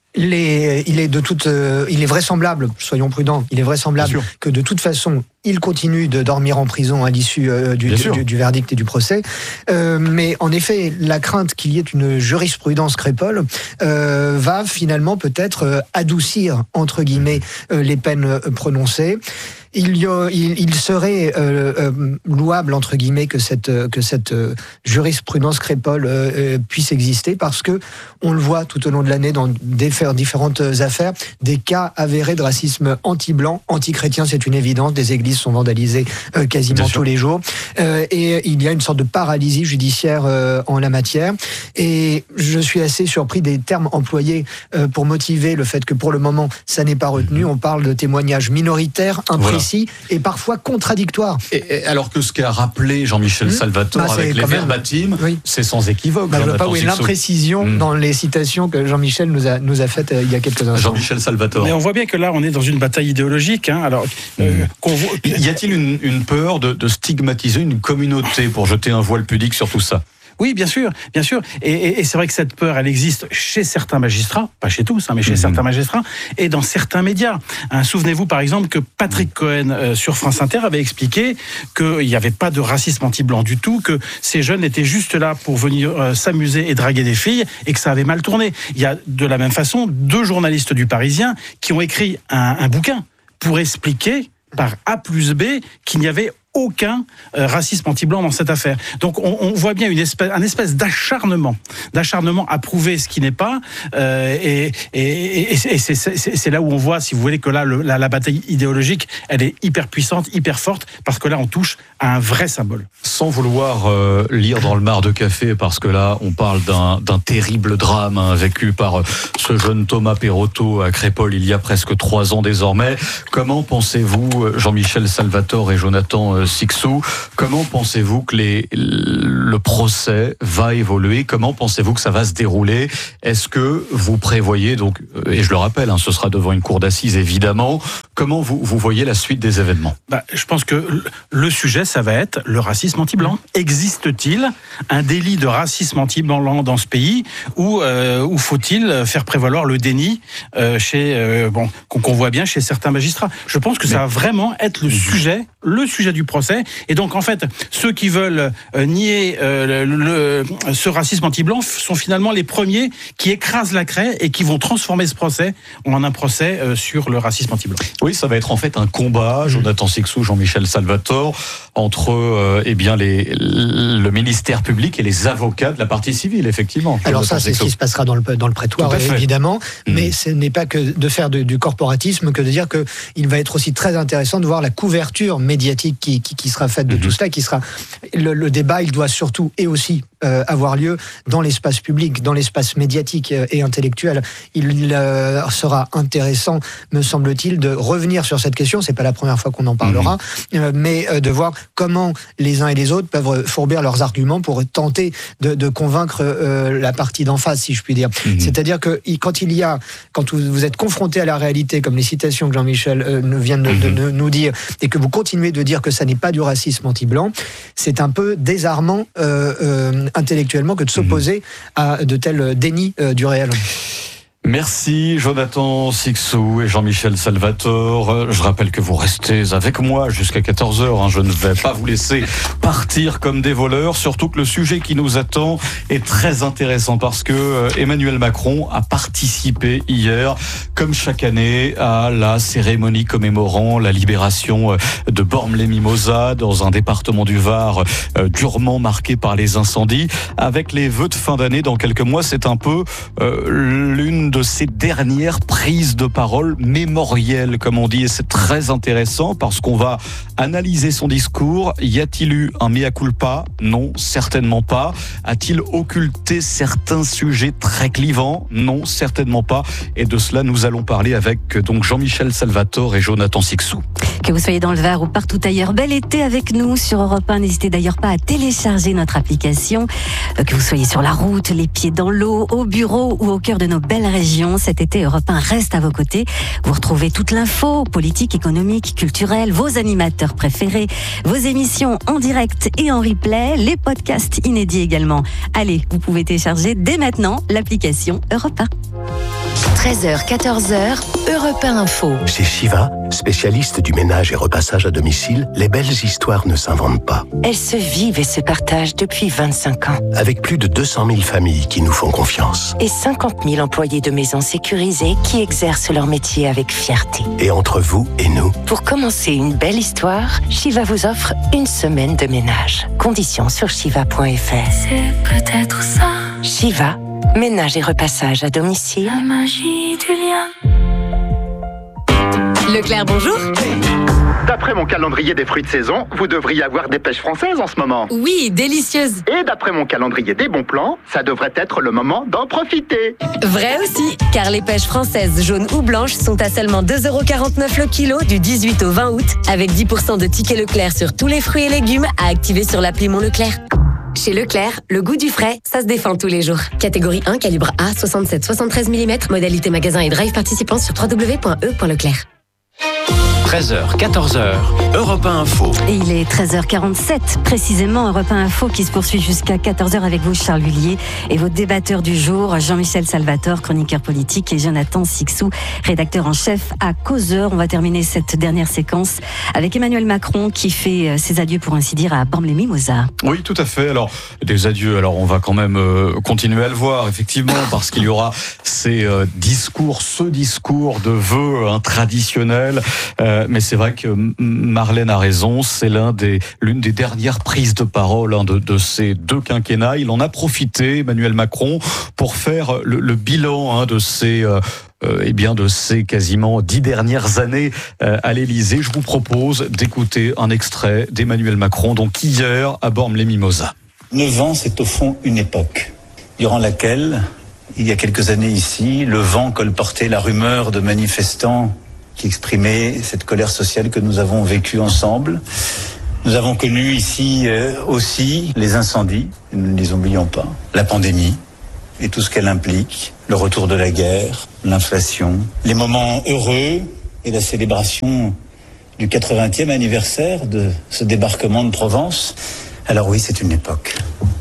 Les, il est de toute, euh, il est vraisemblable, soyons prudents, il est vraisemblable que de toute façon, il continue de dormir en prison à l'issue euh, du, du, du verdict et du procès. Euh, mais en effet, la crainte qu'il y ait une jurisprudence crépole euh, va finalement peut-être euh, adoucir, entre guillemets, euh, les peines euh, prononcées. Il, y a, il, il serait euh, euh, louable, entre guillemets, que cette, que cette euh, jurisprudence crépole euh, euh, puisse exister, parce que on le voit tout au long de l'année dans des, différentes affaires, des cas avérés de racisme anti-blanc, anti-chrétien, c'est une évidence, des églises sont vandalisées euh, quasiment Bien tous sûr. les jours, euh, et il y a une sorte de paralysie judiciaire euh, en la matière, et je suis assez surpris des termes employés euh, pour motiver le fait que pour le moment, ça n'est pas retenu. On parle de témoignages minoritaires, imprécis, voilà. et parfois contradictoires. Et, et alors que ce qu'a rappelé Jean-Michel mmh. Salvatore bah, avec les verbatims, oui. c'est sans équivoque. Bah, je ne vois pas où est l'imprécision mmh. dans les citations que Jean-Michel nous a, nous a faites euh, il y a quelques instants. Jean-Michel Salvatore. Mais on voit bien que là, on est dans une bataille idéologique. Hein. Alors, mmh. euh, qu'on voit... Y a-t-il une, une peur de, de stigmatiser une communauté pour jeter un voile pudique sur tout ça ? Oui, bien sûr, bien sûr. Et, et, et c'est vrai que cette peur, elle existe chez certains magistrats, pas chez tous, hein, mais chez mmh. certains magistrats, et dans certains médias. Hein, souvenez-vous par exemple que Patrick Cohen euh, sur France Inter avait expliqué qu'il n'y avait pas de racisme anti-blanc du tout, que ces jeunes étaient juste là pour venir euh, s'amuser et draguer des filles, et que ça avait mal tourné. Il y a de la même façon deux journalistes du Parisien qui ont écrit un, un bouquin pour expliquer par A plus B qu'il n'y avait aucun euh, racisme anti-blanc dans cette affaire. Donc on, on voit bien une espèce, un espèce d'acharnement, d'acharnement à prouver ce qui n'est pas, euh, et, et, et, et c'est, c'est, c'est là où on voit, si vous voulez, que là le, la, la bataille idéologique, elle est hyper puissante, hyper forte, parce que là on touche à un vrai symbole. Sans vouloir euh, lire dans le mar de café, parce que là on parle d'un, d'un terrible drame hein, vécu par ce jeune Thomas Perotto à Crépol il y a presque trois ans désormais. Comment pensez-vous, Jean-Michel Salvatore et Jonathan euh, Sicsou, comment pensez-vous que les, le procès va évoluer? Comment pensez-vous que ça va se dérouler? Est-ce que vous prévoyez, donc, et je le rappelle, hein, ce sera devant une cour d'assises évidemment, comment vous, vous voyez la suite des événements? Bah, je pense que le sujet, ça va être le racisme anti-blanc. Existe-t-il un délit de racisme anti-blanc dans ce pays, ou, euh, ou faut-il faire prévaloir le déni euh, chez, euh, bon, qu'on, qu'on voit bien chez certains magistrats? Je pense que ça va vraiment être le sujet, le sujet du procès. Et donc, en fait, ceux qui veulent euh, nier euh, le, le, ce racisme anti-blanc sont finalement les premiers qui écrasent la craie et qui vont transformer ce procès en un procès euh, sur le racisme anti-blanc. Oui, ça va être en fait un combat, Jonathan Sicsou, Jean-Michel Salvatore, entre euh, eh bien les, le ministère public et les avocats de la partie civile, effectivement. Alors Jonathan ça, c'est Sicsou. ce qui se passera dans le, dans le prétoire, évidemment, mmh. mais ce n'est pas que de faire de, du corporatisme que de dire qu'il va être aussi très intéressant de voir la couverture médiatique qui, qui, qui sera faite de mmh. tout cela, qui sera le, le débat, il doit surtout et aussi euh, avoir lieu dans l'espace public, dans l'espace médiatique et intellectuel. Il euh, sera intéressant, me semble-t-il, de revenir sur cette question. C'est pas la première fois qu'on en parlera, mmh. euh, mais euh, de voir comment les uns et les autres peuvent fourbir leurs arguments pour tenter de, de convaincre euh, la partie d'en face, si je puis dire. Mmh. C'est-à-dire que quand il y a, quand vous, vous êtes confronté à la réalité, comme les citations que Jean-Michel euh, vient de, mmh. de, de nous dire, et que vous continuez de dire que ça n'est pas du racisme anti-blanc, c'est un peu désarmant euh, euh, intellectuellement que de s'opposer mmh. à de tels dénis euh, du réel. Merci Jonathan Sicsou et Jean-Michel Salvatore. Je rappelle que vous restez avec moi jusqu'à quatorze heures. Hein. Je ne vais pas vous laisser partir comme des voleurs, surtout que le sujet qui nous attend est très intéressant parce que Emmanuel Macron a participé hier, comme chaque année, à la cérémonie commémorant la libération de Bormes-les-Mimosas dans un département du Var durement marqué par les incendies. Avec les vœux de fin d'année dans quelques mois, c'est un peu euh, l'une de ses dernières prises de parole mémorielles, comme on dit, et c'est très intéressant parce qu'on va analyser son discours. Y a-t-il eu un mea culpa? Non, certainement pas. A-t-il occulté certains sujets très clivants? Non, certainement pas. Et de cela, nous allons parler avec donc Jean-Michel Salvatore et Jonathan Sicsou. Que vous soyez dans le Var ou partout ailleurs, bel été avec nous sur Europe un. N'hésitez d'ailleurs pas à télécharger notre application. Que vous soyez sur la route, les pieds dans l'eau, au bureau ou au cœur de nos belles régions, cet été, Europe un reste à vos côtés. Vous retrouvez toute l'info, politique, économique, culturelle, vos animateurs préférés, vos émissions en direct et en replay, les podcasts inédits également. Allez, vous pouvez télécharger dès maintenant l'application Europe un. treize heures, quatorze heures, Europe un Info. Chez Shiva, spécialiste du ménage et repassage à domicile, les belles histoires ne s'inventent pas. Elles se vivent et se partagent depuis vingt-cinq ans. Avec plus de deux cent mille familles qui nous font confiance. Et cinquante mille employés de maisons sécurisées qui exercent leur métier avec fierté. Et entre vous et nous. Pour commencer une belle histoire, Shiva vous offre une semaine de ménage. Conditions sur shiva point f r. C'est peut-être ça. Shiva, ménage et repassage à domicile. La magie du lien. Leclerc, bonjour. D'après mon calendrier des fruits de saison, vous devriez avoir des pêches françaises en ce moment. Oui, délicieuses. Et d'après mon calendrier des bons plans, ça devrait être le moment d'en profiter. Vrai aussi, car les pêches françaises jaunes ou blanches sont à seulement deux euros quarante-neuf le kilo du dix-huit au vingt août, avec dix pour cent de tickets Leclerc sur tous les fruits et légumes à activer sur l'appli Mon Leclerc. Chez Leclerc, le goût du frais, ça se défend tous les jours. Catégorie un, calibre A, soixante-sept soixante-treize millimètres, modalité magasin et drive participant sur w w w point e point leclerc. treize heures, quatorze heures, Europe un Info. Et il est treize heures quarante-sept, précisément, Europe un Info qui se poursuit jusqu'à quatorze heures avec vous, Charles Lhuillier, et vos débatteurs du jour, Jean-Michel Salvatore, chroniqueur politique, et Jonathan Sixou, rédacteur en chef à Causeur. On va terminer cette dernière séquence avec Emmanuel Macron qui fait ses adieux, pour ainsi dire, à Bormes-les-Mimosas. Oui, tout à fait. Alors, des adieux. Alors, on va quand même euh, continuer à le voir, effectivement, parce qu'il y aura ces euh, discours, ce discours de vœux hein, traditionnels. Euh, mais c'est vrai que Marlène a raison. C'est l'un des, l'une des dernières prises de parole hein, de, de ces deux quinquennats. Il en a profité, Emmanuel Macron, pour faire le, le bilan hein, de ces euh, Euh, eh bien, de ces quasiment dix dernières années euh, à l'Élysée. Je vous propose d'écouter un extrait d'Emmanuel Macron, donc hier à Bormes-les-Mimosas. Neuf ans, c'est au fond une époque, durant laquelle, il y a quelques années ici, le vent colportait la rumeur de manifestants qui exprimaient cette colère sociale que nous avons vécue ensemble. Nous avons connu ici euh, aussi les incendies, nous ne les oublions pas, la pandémie et tout ce qu'elle implique, le retour de la guerre, l'inflation, les moments heureux et la célébration du quatre-vingtième anniversaire de ce débarquement de Provence. Alors oui, c'est une époque.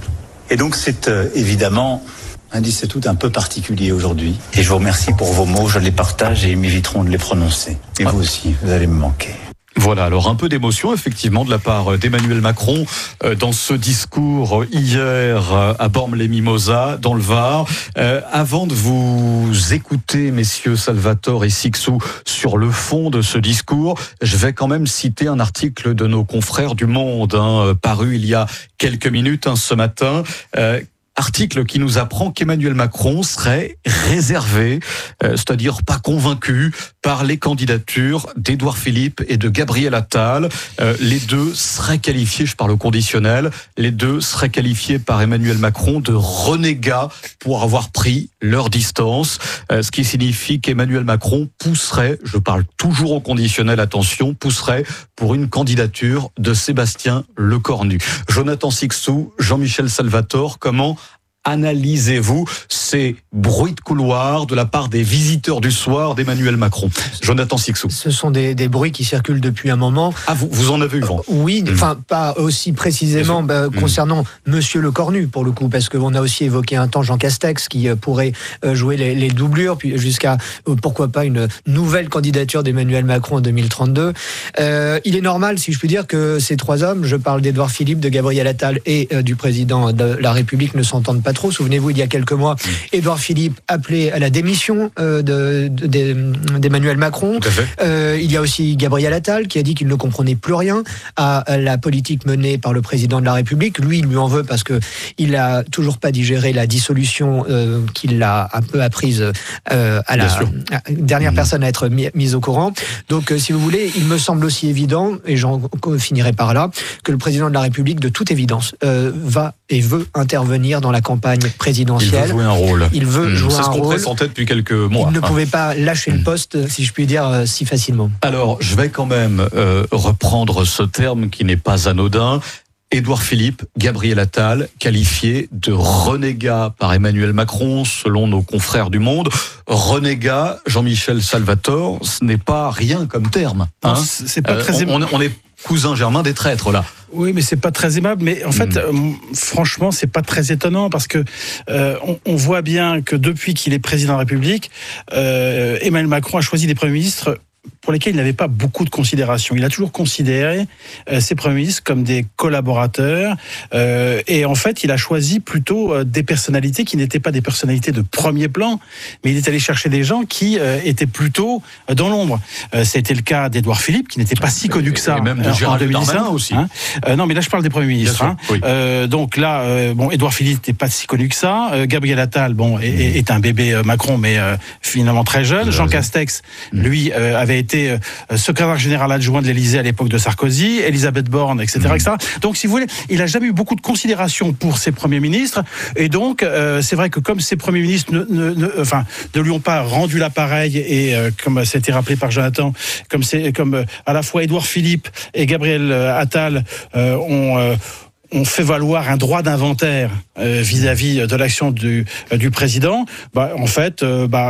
Et donc c'est euh, évidemment un dix-sept août un peu particulier aujourd'hui. Et je vous remercie pour vos mots, je les partage et ils m'éviteront de les prononcer. Et vous aussi, vous allez me manquer. Voilà, alors un peu d'émotion effectivement de la part d'Emmanuel Macron euh, dans ce discours hier euh, à Bormes-les-Mimosas, dans le Var. Euh, avant de vous écouter, messieurs Salvatore et Sixou, sur le fond de ce discours, je vais quand même citer un article de nos confrères du Monde, hein, paru il y a quelques minutes hein, ce matin. Euh, Article qui nous apprend qu'Emmanuel Macron serait réservé, euh, c'est-à-dire pas convaincu par les candidatures d'Édouard Philippe et de Gabriel Attal. Euh, les deux seraient qualifiés, je parle au conditionnel, les deux seraient qualifiés par Emmanuel Macron de renégats pour avoir pris leur distance, euh, ce qui signifie qu'Emmanuel Macron pousserait, je parle toujours au conditionnel, attention, pousserait pour une candidature de Sébastien Lecornu. Jonathan Sixou, Jean-Michel Salvatore, comment analysez-vous ces bruits de couloir de la part des visiteurs du soir d'Emmanuel Macron? Jonathan Sixou. Ce sont des, des bruits qui circulent depuis un moment. Ah, vous, vous en avez eu vent? euh, Oui, enfin mmh. pas aussi précisément bah, mmh. concernant Monsieur Lecornu pour le coup, parce qu'on a aussi évoqué un temps Jean Castex qui euh, pourrait euh, jouer les, les doublures, puis jusqu'à euh, pourquoi pas une nouvelle candidature d'Emmanuel Macron en deux mille trente-deux. Euh, il est normal, si je puis dire, que ces trois hommes, je parle d'Édouard Philippe, de Gabriel Attal et euh, du président de la République, ne s'entendent pas trop. Souvenez-vous, il y a quelques mois, Édouard Philippe appelait à la démission euh, de, de, de, d'Emmanuel Macron. Euh, il y a aussi Gabriel Attal qui a dit qu'il ne comprenait plus rien à, à la politique menée par le président de la République. Lui, il lui en veut parce que il a toujours pas digéré la dissolution euh, qu'il a un peu apprise euh, à la à, dernière mmh. personne à être mis, mise au courant. Donc, euh, si vous voulez, il me semble aussi évident, et j'en finirai par là, que le président de la République, de toute évidence, euh, va et veut intervenir dans la campagne présidentielle. Il veut jouer un rôle. Il veut mmh. jouer C'est un ce qu'on rôle. pressentait depuis quelques mois. Il ne pouvait pas lâcher mmh. le poste, si je puis dire, si facilement. Alors, je vais quand même euh, reprendre ce terme qui n'est pas anodin. Édouard Philippe, Gabriel Attal, qualifiés de renégats par Emmanuel Macron, selon nos confrères du Monde. Renégat, Jean-Michel Salvatore, ce n'est pas rien comme terme. Hein. Non, c'est pas euh, très on, on est cousin germain des traîtres, là. Oui, mais c'est pas très aimable. Mais en fait, mmh. euh, franchement, c'est pas très étonnant parce que euh, on, on voit bien que depuis qu'il est président de la République, euh, Emmanuel Macron a choisi des premiers ministres pour lesquels il n'avait pas beaucoup de considération. Il a toujours considéré euh, ses premiers ministres comme des collaborateurs euh, et en fait, il a choisi plutôt euh, des personnalités qui n'étaient pas des personnalités de premier plan, mais il est allé chercher des gens qui euh, étaient plutôt euh, dans l'ombre. Euh, C'était le cas d'Édouard Philippe, qui n'était pas si connu que ça. Et même de euh, Gérald Darmanin aussi. Hein. Euh, non, mais là, je parle des premiers ministres. Hein. Oui. Euh, donc là, euh, bon, Édouard Philippe n'était pas si connu que ça. Euh, Gabriel Attal, bon, est, mmh. est un bébé euh, Macron, mais euh, finalement très jeune. Jean Castex, mmh. lui, euh, avait été euh, secrétaire général adjoint de l'Élysée à l'époque de Sarkozy, Elisabeth Borne, et cetera, mmh. et cetera. Donc, si vous voulez, il a jamais eu beaucoup de considération pour ses premiers ministres. Et donc, euh, c'est vrai que comme ses premiers ministres ne, ne, ne, enfin, ne lui ont pas rendu l'appareil, et euh, comme ça a été rappelé par Jonathan, comme c'est comme euh, à la fois Édouard Philippe et Gabriel Attal euh, ont euh, on fait valoir un droit d'inventaire euh, vis-à-vis de l'action du, euh, du président, bah, en fait, euh, bah,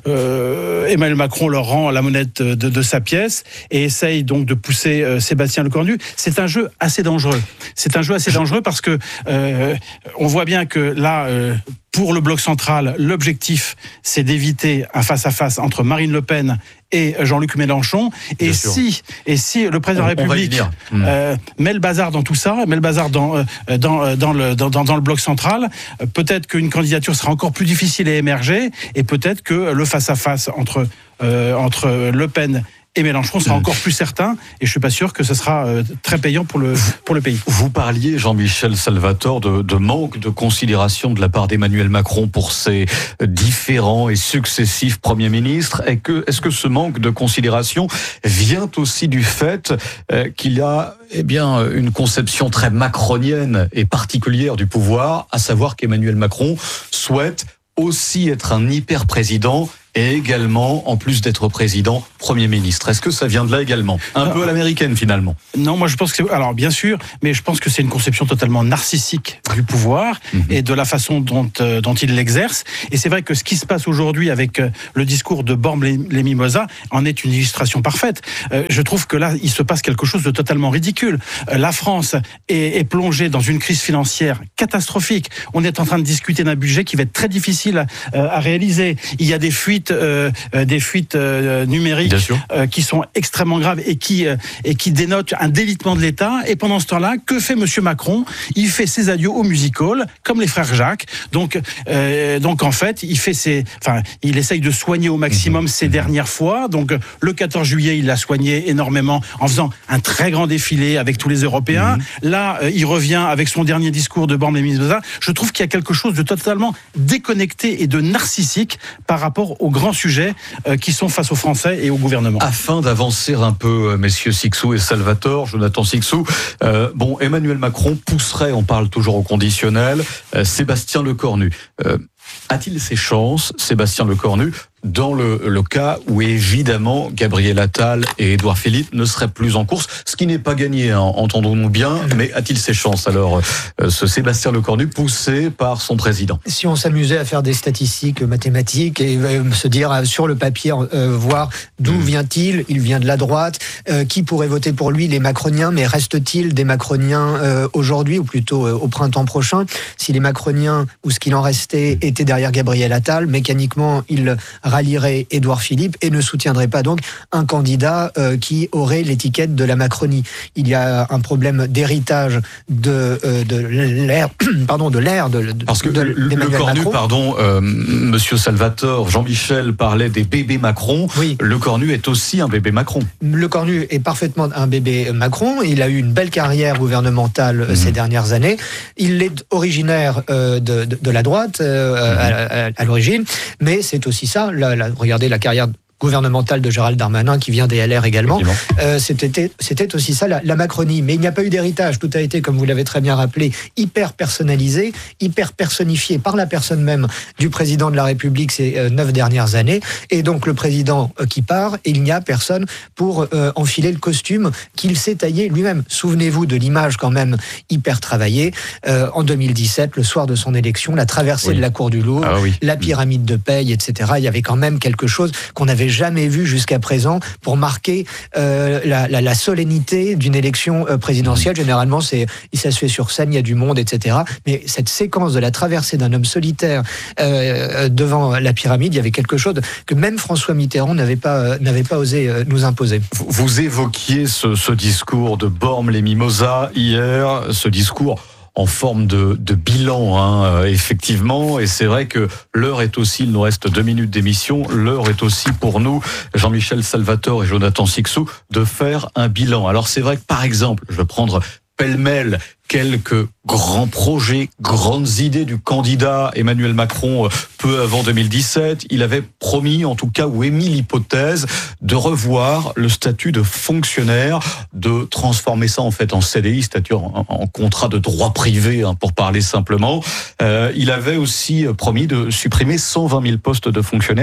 euh, Emmanuel Macron leur rend la monnaie de, de, de sa pièce et essaye donc de pousser euh, Sébastien Lecornu. C'est un jeu assez dangereux. C'est un jeu assez dangereux parce que euh, on voit bien que là, euh, pour le bloc central, l'objectif, c'est d'éviter un face-à-face entre Marine Le Pen et Jean-Luc Mélenchon. Et si, et si le président de la République euh, met le bazar dans tout ça, met le bazar dans, euh, dans, dans, le, dans, dans le bloc central, euh, peut-être qu'une candidature sera encore plus difficile à émerger et peut-être que le face-à-face entre, euh, entre Le Pen et Mélenchon sera encore plus certain, et je suis pas sûr que ce sera euh, très payant pour le, pour le pays. Vous parliez, Jean-Michel Salvatore, de, de manque de considération de la part d'Emmanuel Macron pour ses différents et successifs premiers ministres. Et que, est-ce que ce manque de considération vient aussi du fait euh, qu'il y a eh bien, une conception très macronienne et particulière du pouvoir, à savoir qu'Emmanuel Macron souhaite aussi être un hyper-président et également, en plus d'être président, Premier ministre. Est-ce que ça vient de là également ? Un peu à l'américaine, finalement. Non, moi je pense que c'est... Alors, bien sûr, mais je pense que c'est une conception totalement narcissique du pouvoir mmh. et de la façon dont, euh, dont il l'exerce. Et c'est vrai que ce qui se passe aujourd'hui avec euh, le discours de Bormes-les-Mimosas en est une illustration parfaite. Euh, je trouve que là, il se passe quelque chose de totalement ridicule. Euh, la France est, est plongée dans une crise financière catastrophique. On est en train de discuter d'un budget qui va être très difficile à, euh, à réaliser. Il y a des fuites Euh, euh, des fuites euh, numériques euh, qui sont extrêmement graves et qui, euh, et qui dénotent un délitement de l'État. Et pendant ce temps-là, que fait Monsieur Macron ? Il fait ses adieux au music-hall, comme les frères Jacques. Donc, euh, donc en fait, il fait ses, enfin, il essaye de soigner au maximum ses dernières fois. Donc, le quatorze juillet, il l'a soigné énormément en faisant un très grand défilé avec tous les Européens. Mmh. Là, euh, il revient avec son dernier discours de Bormes-les-Mimosas. Je trouve qu'il y a quelque chose de totalement déconnecté et de narcissique par rapport aux grands sujets euh, qui sont face aux Français et au gouvernement. Afin d'avancer un peu, euh, messieurs Sixou et Salvatore, Jonathan Sixou, euh, bon, Emmanuel Macron pousserait, on parle toujours au conditionnel, euh, Sébastien Lecornu. Euh, a-t-il ses chances, Sébastien Lecornu, dans le, le cas où évidemment Gabriel Attal et Édouard Philippe ne seraient plus en course, ce qui n'est pas gagné, hein, entendons-nous bien, mais a-t-il ses chances alors, euh, ce Sébastien Lecornu poussé par son président ? Si on s'amusait à faire des statistiques mathématiques et euh, se dire euh, sur le papier, euh, voir d'où mmh. vient-il, il vient de la droite, euh, qui pourrait voter pour lui, les macroniens, mais reste-t-il des macroniens euh, aujourd'hui, ou plutôt euh, au printemps prochain ? Si les macroniens, ou ce qu'il en restait, étaient derrière Gabriel Attal, mécaniquement, il rallierait Édouard Philippe et ne soutiendrait pas donc un candidat euh, qui aurait l'étiquette de la Macronie. Il y a un problème d'héritage de euh, de l'ère, pardon, de l'ère de, de parce que de, le, le Cornu, Macron. pardon, euh, Monsieur Salvatore, Jean-Michel parlait des bébés Macron. Oui. Le Cornu est aussi un bébé Macron. Le Cornu est parfaitement un bébé Macron. Il a eu une belle carrière gouvernementale mmh. ces dernières années. Il est originaire euh, de, de, de la droite euh, mmh. à, à, à l'origine, mais c'est aussi ça. La, la, regardez la carrière gouvernementale de Gérald Darmanin, qui vient des L R également. Euh, c'était, c'était aussi ça, la, la Macronie. Mais il n'y a pas eu d'héritage. Tout a été, comme vous l'avez très bien rappelé, hyper personnalisé, hyper personnifié par la personne même du président de la République ces euh, neuf dernières années. Et donc, le président euh, qui part, et il n'y a personne pour euh, enfiler le costume qu'il s'est taillé lui-même. Souvenez-vous de l'image quand même hyper travaillée. Euh, en deux mille dix-sept, le soir de son élection, la traversée oui. de la Cour du Louvre, ah oui. la pyramide de Paye, et cetera. Il y avait quand même quelque chose qu'on avait jamais vu jusqu'à présent pour marquer euh, la, la, la solennité d'une élection euh, présidentielle. Généralement, c'est, ça se fait sur scène, il y a du monde, et cetera. Mais cette séquence de la traversée d'un homme solitaire euh, devant la pyramide, il y avait quelque chose que même François Mitterrand n'avait pas, euh, n'avait pas osé euh, nous imposer. Vous, vous évoquiez ce, ce discours de Bormes-les-Mimosas hier, ce discours en forme de, de bilan, hein, effectivement, et c'est vrai que l'heure est aussi, il nous reste deux minutes d'émission, l'heure est aussi pour nous, Jean-Michel Salvatore et Jonathan Sixou, de faire un bilan. Alors c'est vrai que par exemple, je vais prendre pêle-mêle quelques grands projets, grandes idées du candidat Emmanuel Macron peu avant deux mille dix-sept. Il avait promis, en tout cas, ou émis l'hypothèse de revoir le statut de fonctionnaire, de transformer ça en fait en C D I, statut en, en contrat de droit privé, hein, pour parler simplement. Euh, il avait aussi promis de supprimer cent vingt mille postes de fonctionnaires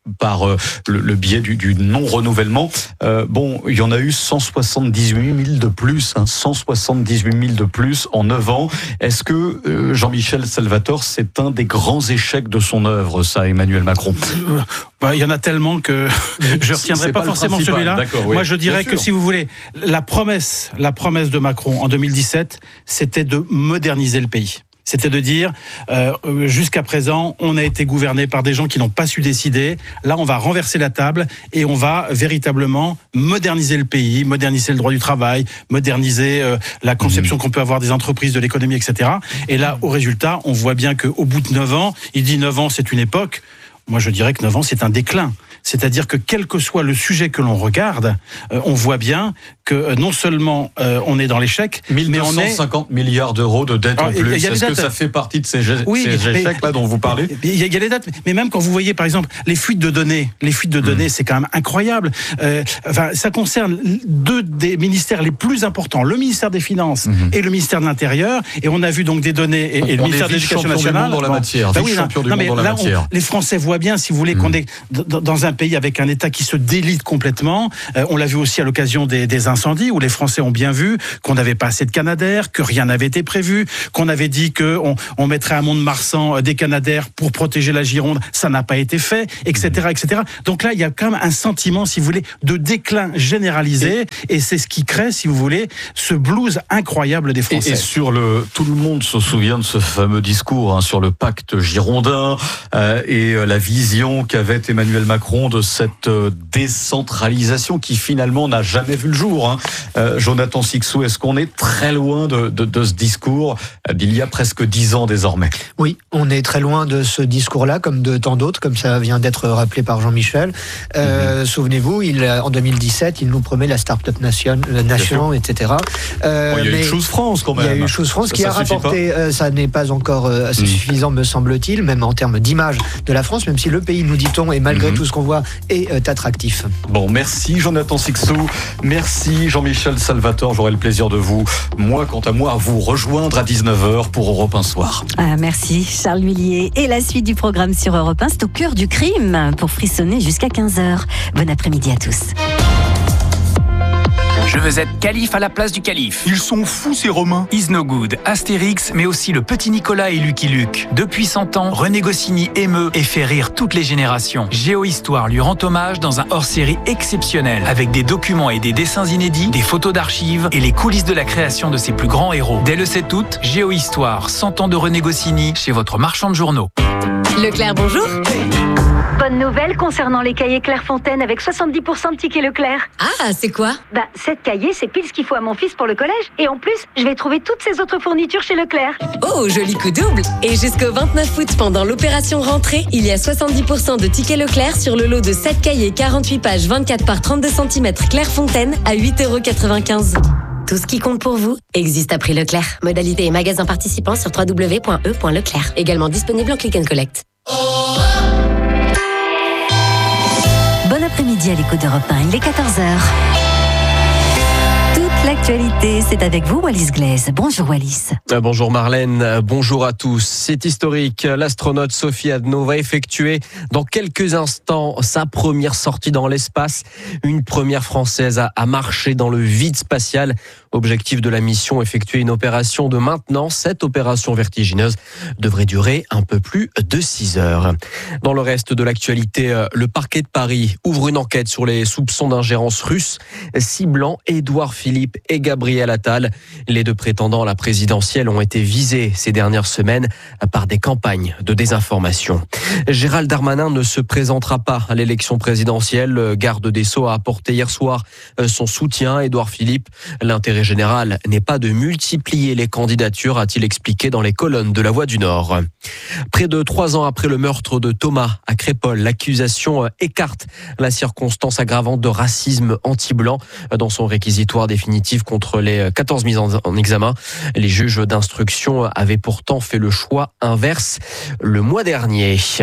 par euh, le, le biais du, du non-renouvellement. Euh, bon, il y en a eu cent soixante-dix-huit mille de plus, hein, cent soixante-dix-huit mille de plus en neuf ans. Est-ce que euh, Jean-Michel Salvatore, c'est un des grands échecs de son œuvre, ça, Emmanuel Macron? euh, bah, Il y en a tellement que je ne retiendrai pas, pas forcément celui-là. Oui. Moi, je dirais que si vous voulez, la promesse, la promesse de Macron en deux mille dix-sept, c'était de moderniser le pays. C'était de dire, euh, jusqu'à présent, on a été gouverné par des gens qui n'ont pas su décider. Là, on va renverser la table et on va véritablement moderniser le pays, moderniser le droit du travail, moderniser euh, la conception qu'on peut avoir des entreprises, de l'économie, et cetera. Et là, au résultat, on voit bien qu'au bout de neuf ans, il dit neuf ans, c'est une époque. Moi, je dirais que neuf ans, c'est un déclin. C'est-à-dire que quel que soit le sujet que l'on regarde, euh, on voit bien que euh, non seulement euh, on est dans l'échec, mais on est... mille deux cent cinquante milliards d'euros de dettes en plus. Est-ce que ça fait partie de ces, oui, ces mais, échecs-là dont vous parlez? Il y, y a les dates, mais même quand vous voyez, par exemple, les fuites de données, les fuites de données, mmh. c'est quand même incroyable. Euh, enfin, ça concerne deux des ministères les plus importants, le ministère des Finances mmh. et le ministère de l'Intérieur, et on a vu donc des données, et, et le ministère de l'Éducation nationale... dans la matière. Ben oui, non, non, mais là, on, les Français voient bien, si vous voulez, mmh. qu'on est dans un pays avec un État qui se délite complètement. Euh, on l'a vu aussi à l'occasion des, des incendies, où les Français ont bien vu qu'on n'avait pas assez de Canadair, que rien n'avait été prévu, qu'on avait dit qu'on on mettrait à Mont-de-Marsan des Canadair pour protéger la Gironde. Ça n'a pas été fait, et cetera, et cetera. Donc là, il y a quand même un sentiment, si vous voulez, de déclin généralisé, et, et c'est ce qui crée, si vous voulez, ce blues incroyable des Français. Et, et sur le, tout le monde se souvient de ce fameux discours hein, sur le pacte girondin euh, et euh, la vision qu'avait Emmanuel Macron de cette euh, décentralisation qui finalement n'a jamais vu le jour. Hein. Euh, Jonathan Sicsou, est-ce qu'on est très loin de, de, de ce discours euh, d'il y a presque dix ans désormais? Oui, on est très loin de ce discours-là, comme de tant d'autres, comme ça vient d'être rappelé par Jean-Michel. Euh, mm-hmm. Souvenez-vous, il, en deux mille dix-sept, il nous promet la Start-up Nation, nation et cetera. Euh, bon, il y a eu Choose France quand même. Il y a eu Choose France ça, qui ça a rapporté, euh, ça n'est pas encore euh, assez mm. suffisant, me semble-t-il, même en termes d'image de la France, même si le pays, nous dit-on, et malgré mm-hmm. tout ce qu'on voit, est euh, attractif. Bon, merci Jonathan Sicsou, merci Jean-Michel Salvatore, j'aurai le plaisir de vous, moi quant à moi, à vous rejoindre à dix-neuf heures pour Europe un Soir. Ah, merci Charles Huillier. Et la suite du programme sur Europe un, c'est au cœur du crime pour frissonner jusqu'à quinze heures. Bon après-midi à tous. Je veux être calife à la place du calife. Ils sont fous ces Romains. Is No Good, Astérix, mais aussi le petit Nicolas et Lucky Luke. Depuis cent ans, René Goscinny émeut et fait rire toutes les générations. Géohistoire lui rend hommage dans un hors-série exceptionnel, avec des documents et des dessins inédits, des photos d'archives et les coulisses de la création de ses plus grands héros. Dès le sept août, Géohistoire, cent ans de René Goscinny, chez votre marchand de journaux. Leclerc, bonjour. Bonne nouvelle concernant les cahiers Clairefontaine avec soixante-dix pour cent de tickets Leclerc. Ah, c'est quoi? Bah, sept cahiers, c'est pile ce qu'il faut à mon fils pour le collège. Et en plus, je vais trouver toutes ces autres fournitures chez Leclerc. Oh, joli coup double. Et jusqu'au vingt-neuf août, pendant l'opération rentrée, il y a soixante-dix pour cent de tickets Leclerc sur le lot de sept cahiers quarante-huit pages vingt-quatre par trente-deux centimètres Clairefontaine à huit euros quatre-vingt-quinze. Tout ce qui compte pour vous existe à prix Leclerc. Modalité et magasins participants sur w w w point e point leclerc. Également disponible en click and collect. Bon après-midi à l'écoute d'Europe un, il est quatorze heures. Toute l'actualité, c'est avec vous, Wallis Glaise. Bonjour Wallis. Bonjour Marlène, bonjour à tous. C'est historique, l'astronaute Sophie Adno va effectuer dans quelques instants sa première sortie dans l'espace. Une première française à, à marcher dans le vide spatial. Objectif de la mission, effectuer une opération de maintenance. Cette opération vertigineuse devrait durer un peu plus de six heures. Dans le reste de l'actualité, le parquet de Paris ouvre une enquête sur les soupçons d'ingérence russe ciblant Édouard Philippe et Gabriel Attal. Les deux prétendants à la présidentielle ont été visés ces dernières semaines par des campagnes de désinformation. Gérald Darmanin ne se présentera pas à l'élection présidentielle. Le garde des Sceaux a apporté hier soir son soutien à Édouard Philippe. L'intérêt général n'est pas de multiplier les candidatures, a-t-il expliqué dans les colonnes de La Voix du Nord. Près de trois ans après le meurtre de Thomas à Crépol, l'accusation écarte la circonstance aggravante de racisme anti-blanc dans son réquisitoire définitif contre les quatorze mises en examen. Les juges d'instruction avaient pourtant fait le choix inverse le mois dernier.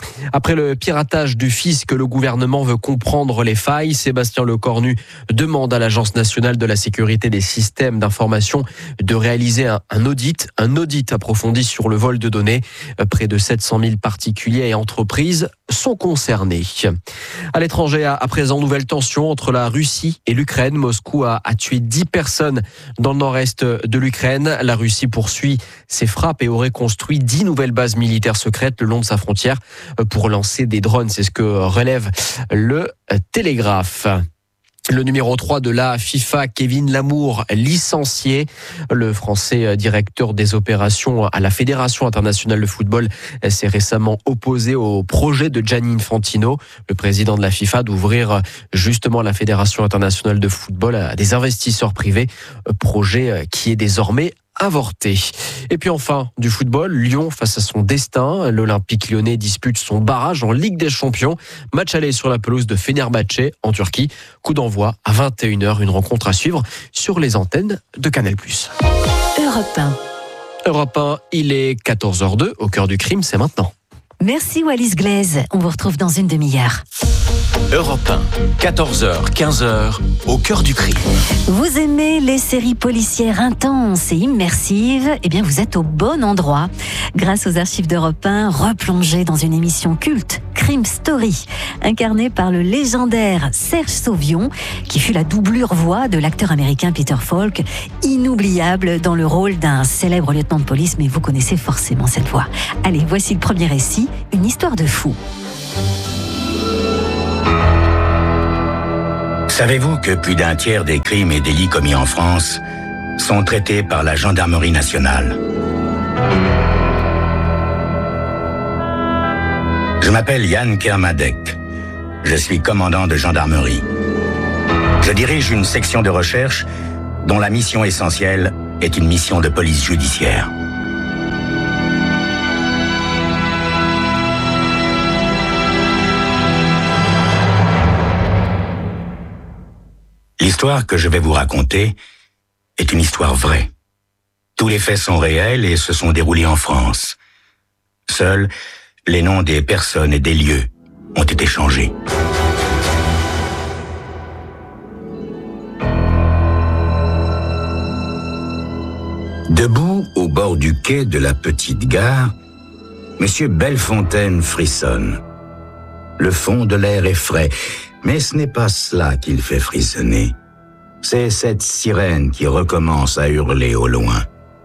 Après le piratage du fisc, le gouvernement veut comprendre les failles. Sébastien Lecornu demande à l'Agence nationale de la sécurité des systèmes d'information de réaliser un, un audit, un audit approfondi sur le vol de données. Près de sept cent mille particuliers et entreprises sont concernés. À l'étranger, à présent, nouvelle tension entre la Russie et l'Ukraine. Moscou a, a tué dix personnes dans le nord-est de l'Ukraine. La Russie poursuit ses frappes et aurait construit dix nouvelles bases militaires secrètes le long de sa frontière pour lancer des drones. C'est ce que relève le Télégraphe. Le numéro trois de la FIFA, Kevin Lamour, licencié. Le Français directeur des opérations à la Fédération internationale de football s'est récemment opposé au projet de Gianni Infantino, le président de la FIFA, d'ouvrir justement la Fédération internationale de football à des investisseurs privés, projet qui est désormais avorté. Et puis enfin, du football, Lyon face à son destin. L'Olympique lyonnais dispute son barrage en Ligue des Champions. Match aller sur la pelouse de Fenerbahçe en Turquie. Coup d'envoi à vingt et une heures, une rencontre à suivre sur les antennes de Canal plus. Europe un. Europe un, il est quatorze heures deux, au cœur du crime, c'est maintenant. Merci Wallis Glaise, on vous retrouve dans une demi-heure. Europe un, quatorze heures, quinze heures, au cœur du crime. Vous aimez les séries policières intenses et immersives? Eh bien, vous êtes au bon endroit. Grâce aux archives d'Europe un, replongez dans une émission culte, Crime Story, incarnée par le légendaire Serge Sauvion, qui fut la doublure voix de l'acteur américain Peter Falk, inoubliable dans le rôle d'un célèbre lieutenant de police, mais vous connaissez forcément cette voix. Allez, voici le premier récit, une histoire de fou. Savez-vous que plus d'un tiers des crimes et délits commis en France sont traités par la gendarmerie nationale? Je m'appelle Yann Kermadec. Je suis commandant de gendarmerie. Je dirige une section de recherche dont la mission essentielle est une mission de police judiciaire. L'histoire que je vais vous raconter est une histoire vraie. Tous les faits sont réels et se sont déroulés en France. Seuls les noms des personnes et des lieux ont été changés. Debout au bord du quai de la petite gare, Monsieur Bellefontaine frissonne. Le fond de l'air est frais, mais ce n'est pas cela qui le fait frissonner. C'est cette sirène qui recommence à hurler au loin.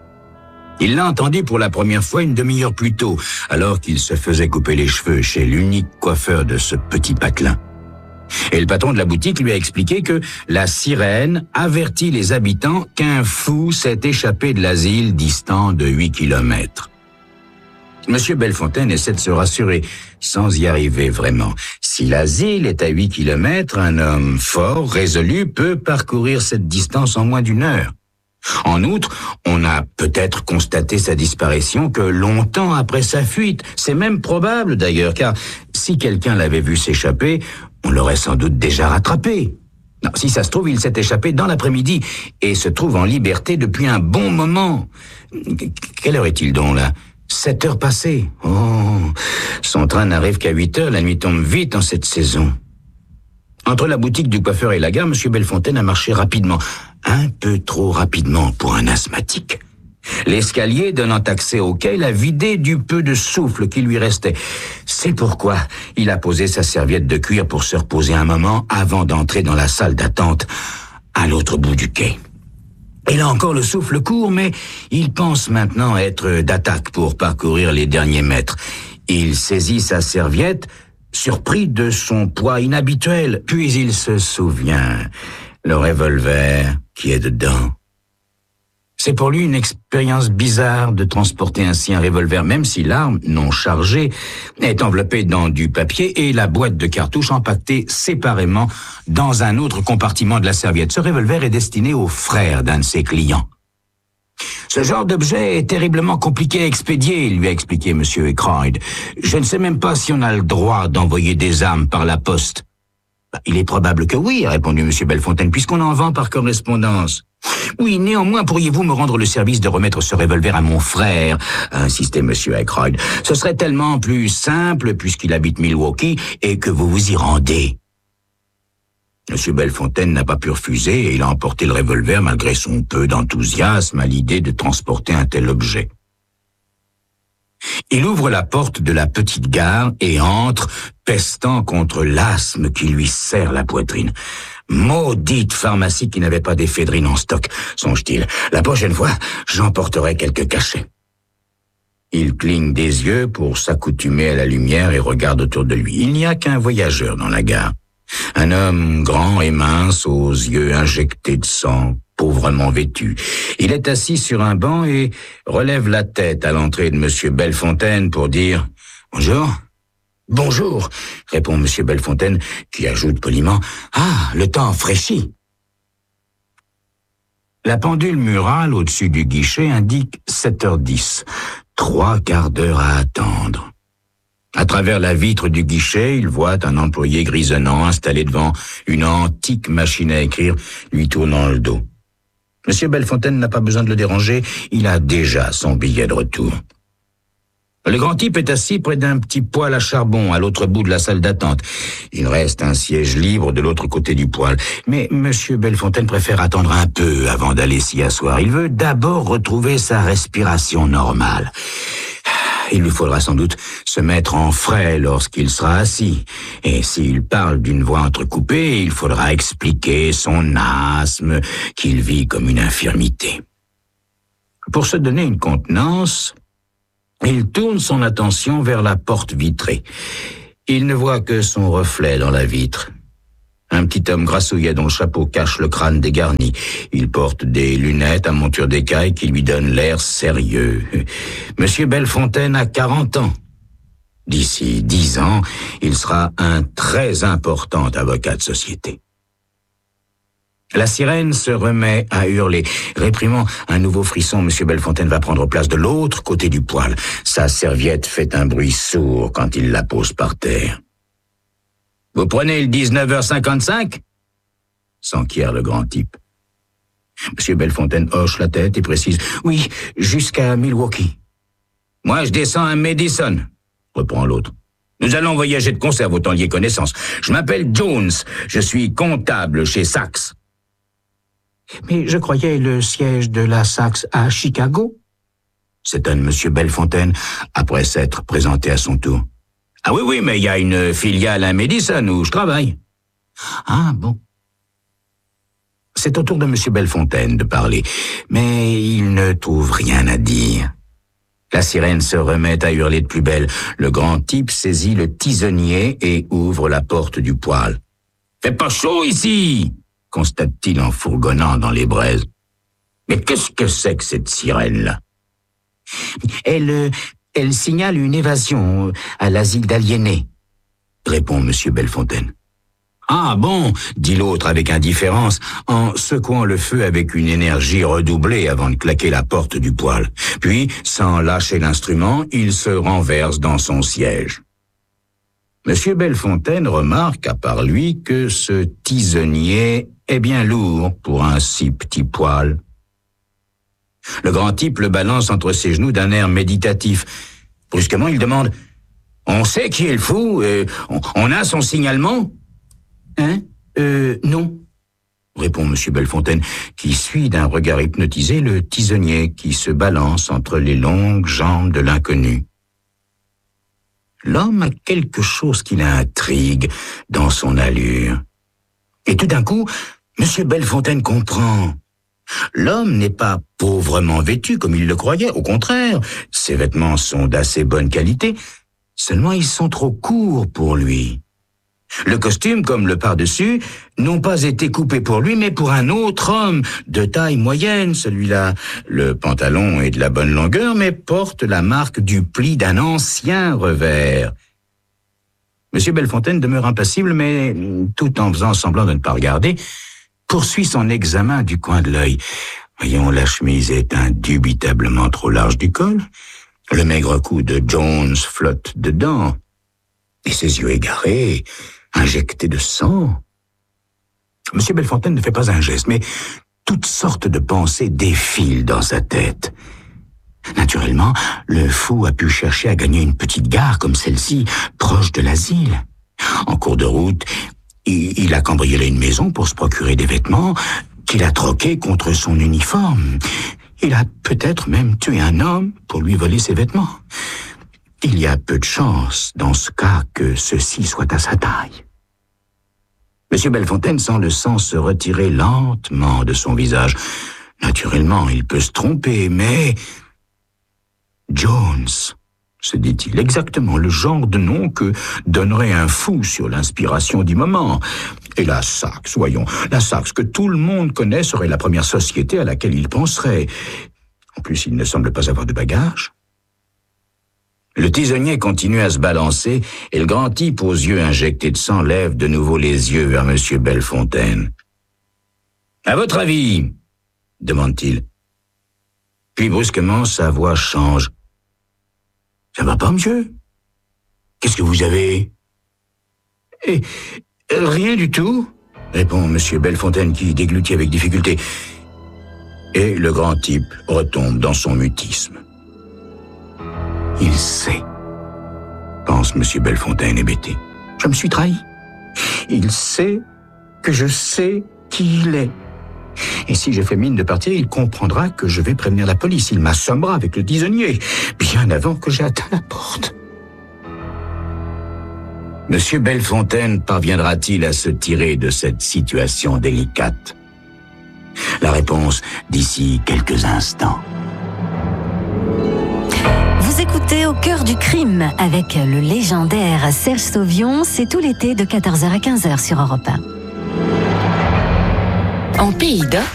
Il l'a entendu pour la première fois une demi-heure plus tôt, alors qu'il se faisait couper les cheveux chez l'unique coiffeur de ce petit patelin. Et le patron de la boutique lui a expliqué que la sirène avertit les habitants qu'un fou s'est échappé de l'asile distant de huit kilomètres. Monsieur Bellefontaine essaie de se rassurer, sans y arriver vraiment. Si l'asile est à huit kilomètres, un homme fort, résolu, peut parcourir cette distance en moins d'une heure. En outre, on a peut-être constaté sa disparition que longtemps après sa fuite. C'est même probable d'ailleurs, car si quelqu'un l'avait vu s'échapper, on l'aurait sans doute déjà rattrapé. Non, si ça se trouve, il s'est échappé dans l'après-midi et se trouve en liberté depuis un bon moment. Quelle heure est-il donc là ? Sept heures passées. Oh, son train n'arrive qu'à huit heures, la nuit tombe vite en cette saison. Entre la boutique du coiffeur et la gare, Monsieur Bellefontaine a marché rapidement. Un peu trop rapidement pour un asthmatique. L'escalier donnant accès au quai l'a vidé du peu de souffle qui lui restait. C'est pourquoi il a posé sa serviette de cuir pour se reposer un moment avant d'entrer dans la salle d'attente à l'autre bout du quai. Il a encore le souffle court, mais il pense maintenant être d'attaque pour parcourir les derniers mètres. Il saisit sa serviette, surpris de son poids inhabituel, puis il se souvient, le revolver qui est dedans. C'est pour lui une expérience bizarre de transporter ainsi un revolver, même si l'arme, non chargée, est enveloppée dans du papier et la boîte de cartouches empaquetée séparément dans un autre compartiment de la serviette. Ce revolver est destiné au frère d'un de ses clients. Ce genre d'objet est terriblement compliqué à expédier, lui a expliqué M. Aykroyd. Je ne sais même pas si on a le droit d'envoyer des armes par la poste. Il est probable que oui, a répondu M. Bellefontaine, puisqu'on en vend par correspondance. Oui, néanmoins, pourriez-vous me rendre le service de remettre ce revolver à mon frère, a insisté Monsieur Aykroyd. Ce serait tellement plus simple puisqu'il habite Milwaukee et que vous vous y rendez. Monsieur Bellefontaine n'a pas pu refuser et il a emporté le revolver malgré son peu d'enthousiasme à l'idée de transporter un tel objet. Il ouvre la porte de la petite gare et entre, pestant contre l'asthme qui lui serre la poitrine. Maudite pharmacie qui n'avait pas d'éphédrine en stock, songe-t-il. La prochaine fois, j'emporterai quelques cachets. Il cligne des yeux pour s'accoutumer à la lumière et regarde autour de lui. Il n'y a qu'un voyageur dans la gare. Un homme grand et mince, aux yeux injectés de sang, pauvrement vêtu. Il est assis sur un banc et relève la tête à l'entrée de Monsieur Bellefontaine pour dire « Bonjour ». « Bonjour », répond Monsieur Bellefontaine, qui ajoute poliment « Ah, le temps fraîchit ». La pendule murale au-dessus du guichet indique sept heures dix. Trois quarts d'heure à attendre. À travers la vitre du guichet, il voit un employé grisonnant installé devant une antique machine à écrire, lui tournant le dos. Monsieur Bellefontaine n'a pas besoin de le déranger, il a déjà son billet de retour. Le grand type est assis près d'un petit poêle à charbon à l'autre bout de la salle d'attente. Il reste un siège libre de l'autre côté du poêle. Mais Monsieur Bellefontaine préfère attendre un peu avant d'aller s'y asseoir. Il veut d'abord retrouver sa respiration normale. Il lui faudra sans doute se mettre en frais lorsqu'il sera assis. Et s'il parle d'une voix entrecoupée, il faudra expliquer son asthme qu'il vit comme une infirmité. Pour se donner une contenance, il tourne son attention vers la porte vitrée. Il ne voit que son reflet dans la vitre. Un petit homme grassouillet dont le chapeau cache le crâne dégarni. Il porte des lunettes à monture d'écaille qui lui donnent l'air sérieux. Monsieur Bellefontaine a quarante ans. D'ici dix ans, il sera un très important avocat de société. La sirène se remet à hurler. Réprimant un nouveau frisson, Monsieur Bellefontaine va prendre place de l'autre côté du poêle. Sa serviette fait un bruit sourd quand il la pose par terre. « Vous prenez le dix-neuf heures cinquante-cinq » s'enquiert le grand type. Monsieur Bellefontaine hoche la tête et précise « Oui, jusqu'à Milwaukee. »« Moi, je descends à Madison » reprend l'autre. « Nous allons voyager de conserve, autant lier connaissance. Je m'appelle Jones, je suis comptable chez Saks. » « Mais je croyais le siège de la Saks à Chicago ?» s'étonne Monsieur Bellefontaine, après s'être présenté à son tour. « Ah oui, oui, mais il y a une filiale à Madison où je travaille. »« Ah, bon. » C'est au tour de Monsieur Bellefontaine de parler, mais il ne trouve rien à dire. La sirène se remet à hurler de plus belle. Le grand type saisit le tisonnier et ouvre la porte du poêle. « Fait pas chaud ici !» constate-t-il en fourgonnant dans les braises. « Mais qu'est-ce que c'est que cette sirène-là ?»« Elle, elle signale une évasion à l'asile d'aliénés, » répond Monsieur Bellefontaine. « Ah bon » dit l'autre avec indifférence, en secouant le feu avec une énergie redoublée avant de claquer la porte du poêle. Puis, sans lâcher l'instrument, il se renverse dans son siège. Monsieur Bellefontaine remarque à part lui que ce tisonnier est bien lourd pour un si petit poêle. Le grand type le balance entre ses genoux d'un air méditatif. Brusquement, il demande « On sait qui est le fou euh, on, on a son signalement ?»« Hein Euh, non. » répond Monsieur Bellefontaine, qui suit d'un regard hypnotisé le tisonnier qui se balance entre les longues jambes de l'inconnu. L'homme a quelque chose qui l'intrigue dans son allure. Et tout d'un coup, Monsieur Bellefontaine comprend. L'homme n'est pas pauvrement vêtu comme il le croyait, au contraire, ses vêtements sont d'assez bonne qualité, seulement ils sont trop courts pour lui. Le costume, comme le par-dessus, n'ont pas été coupés pour lui, mais pour un autre homme de taille moyenne. Celui-là, le pantalon est de la bonne longueur, mais porte la marque du pli d'un ancien revers. Monsieur Bellefontaine demeure impassible, mais tout en faisant semblant de ne pas regarder, poursuit son examen du coin de l'œil. Voyons, la chemise est indubitablement trop large du col. Le maigre cou de Jones flotte dedans. Et ses yeux égarés, injectés de sang. Monsieur Bellefontaine ne fait pas un geste, mais toutes sortes de pensées défilent dans sa tête. Naturellement, le fou a pu chercher à gagner une petite gare comme celle-ci, proche de l'asile. En cours de route, il, il a cambriolé une maison pour se procurer des vêtements qu'il a troqués contre son uniforme. Il a peut-être même tué un homme pour lui voler ses vêtements. Il y a peu de chance, dans ce cas, que ceci soit à sa taille. Monsieur Bellefontaine sent le sang se retirer lentement de son visage. Naturellement, il peut se tromper, mais... Jones, se dit-il, exactement le genre de nom que donnerait un fou sur l'inspiration du moment. Et la Saxe, voyons, la Saxe que tout le monde connaît serait la première société à laquelle il penserait. En plus, il ne semble pas avoir de bagages. Le tisonnier continue à se balancer et le grand type aux yeux injectés de sang lève de nouveau les yeux vers monsieur Bellefontaine. « À votre avis ?» demande-t-il. Puis brusquement, sa voix change. « Ça va pas, monsieur? Qu'est-ce que vous avez ?»« Eh, rien du tout, » répond monsieur Bellefontaine qui déglutit avec difficulté. Et le grand type retombe dans son mutisme. Il sait, pense monsieur Bellefontaine hébété. Je me suis trahi. Il sait que je sais qui il est. Et si je fais mine de partir, il comprendra que je vais prévenir la police. Il m'assommera avec le tisonnier, bien avant que j'aie atteint la porte. Monsieur Bellefontaine parviendra-t-il à se tirer de cette situation délicate? La réponse d'ici quelques instants. Vous écoutez Au cœur du crime avec le légendaire Serge Sauvion. C'est tout l'été de quatorze heures à quinze heures sur Europe un. En Pays d'Oc,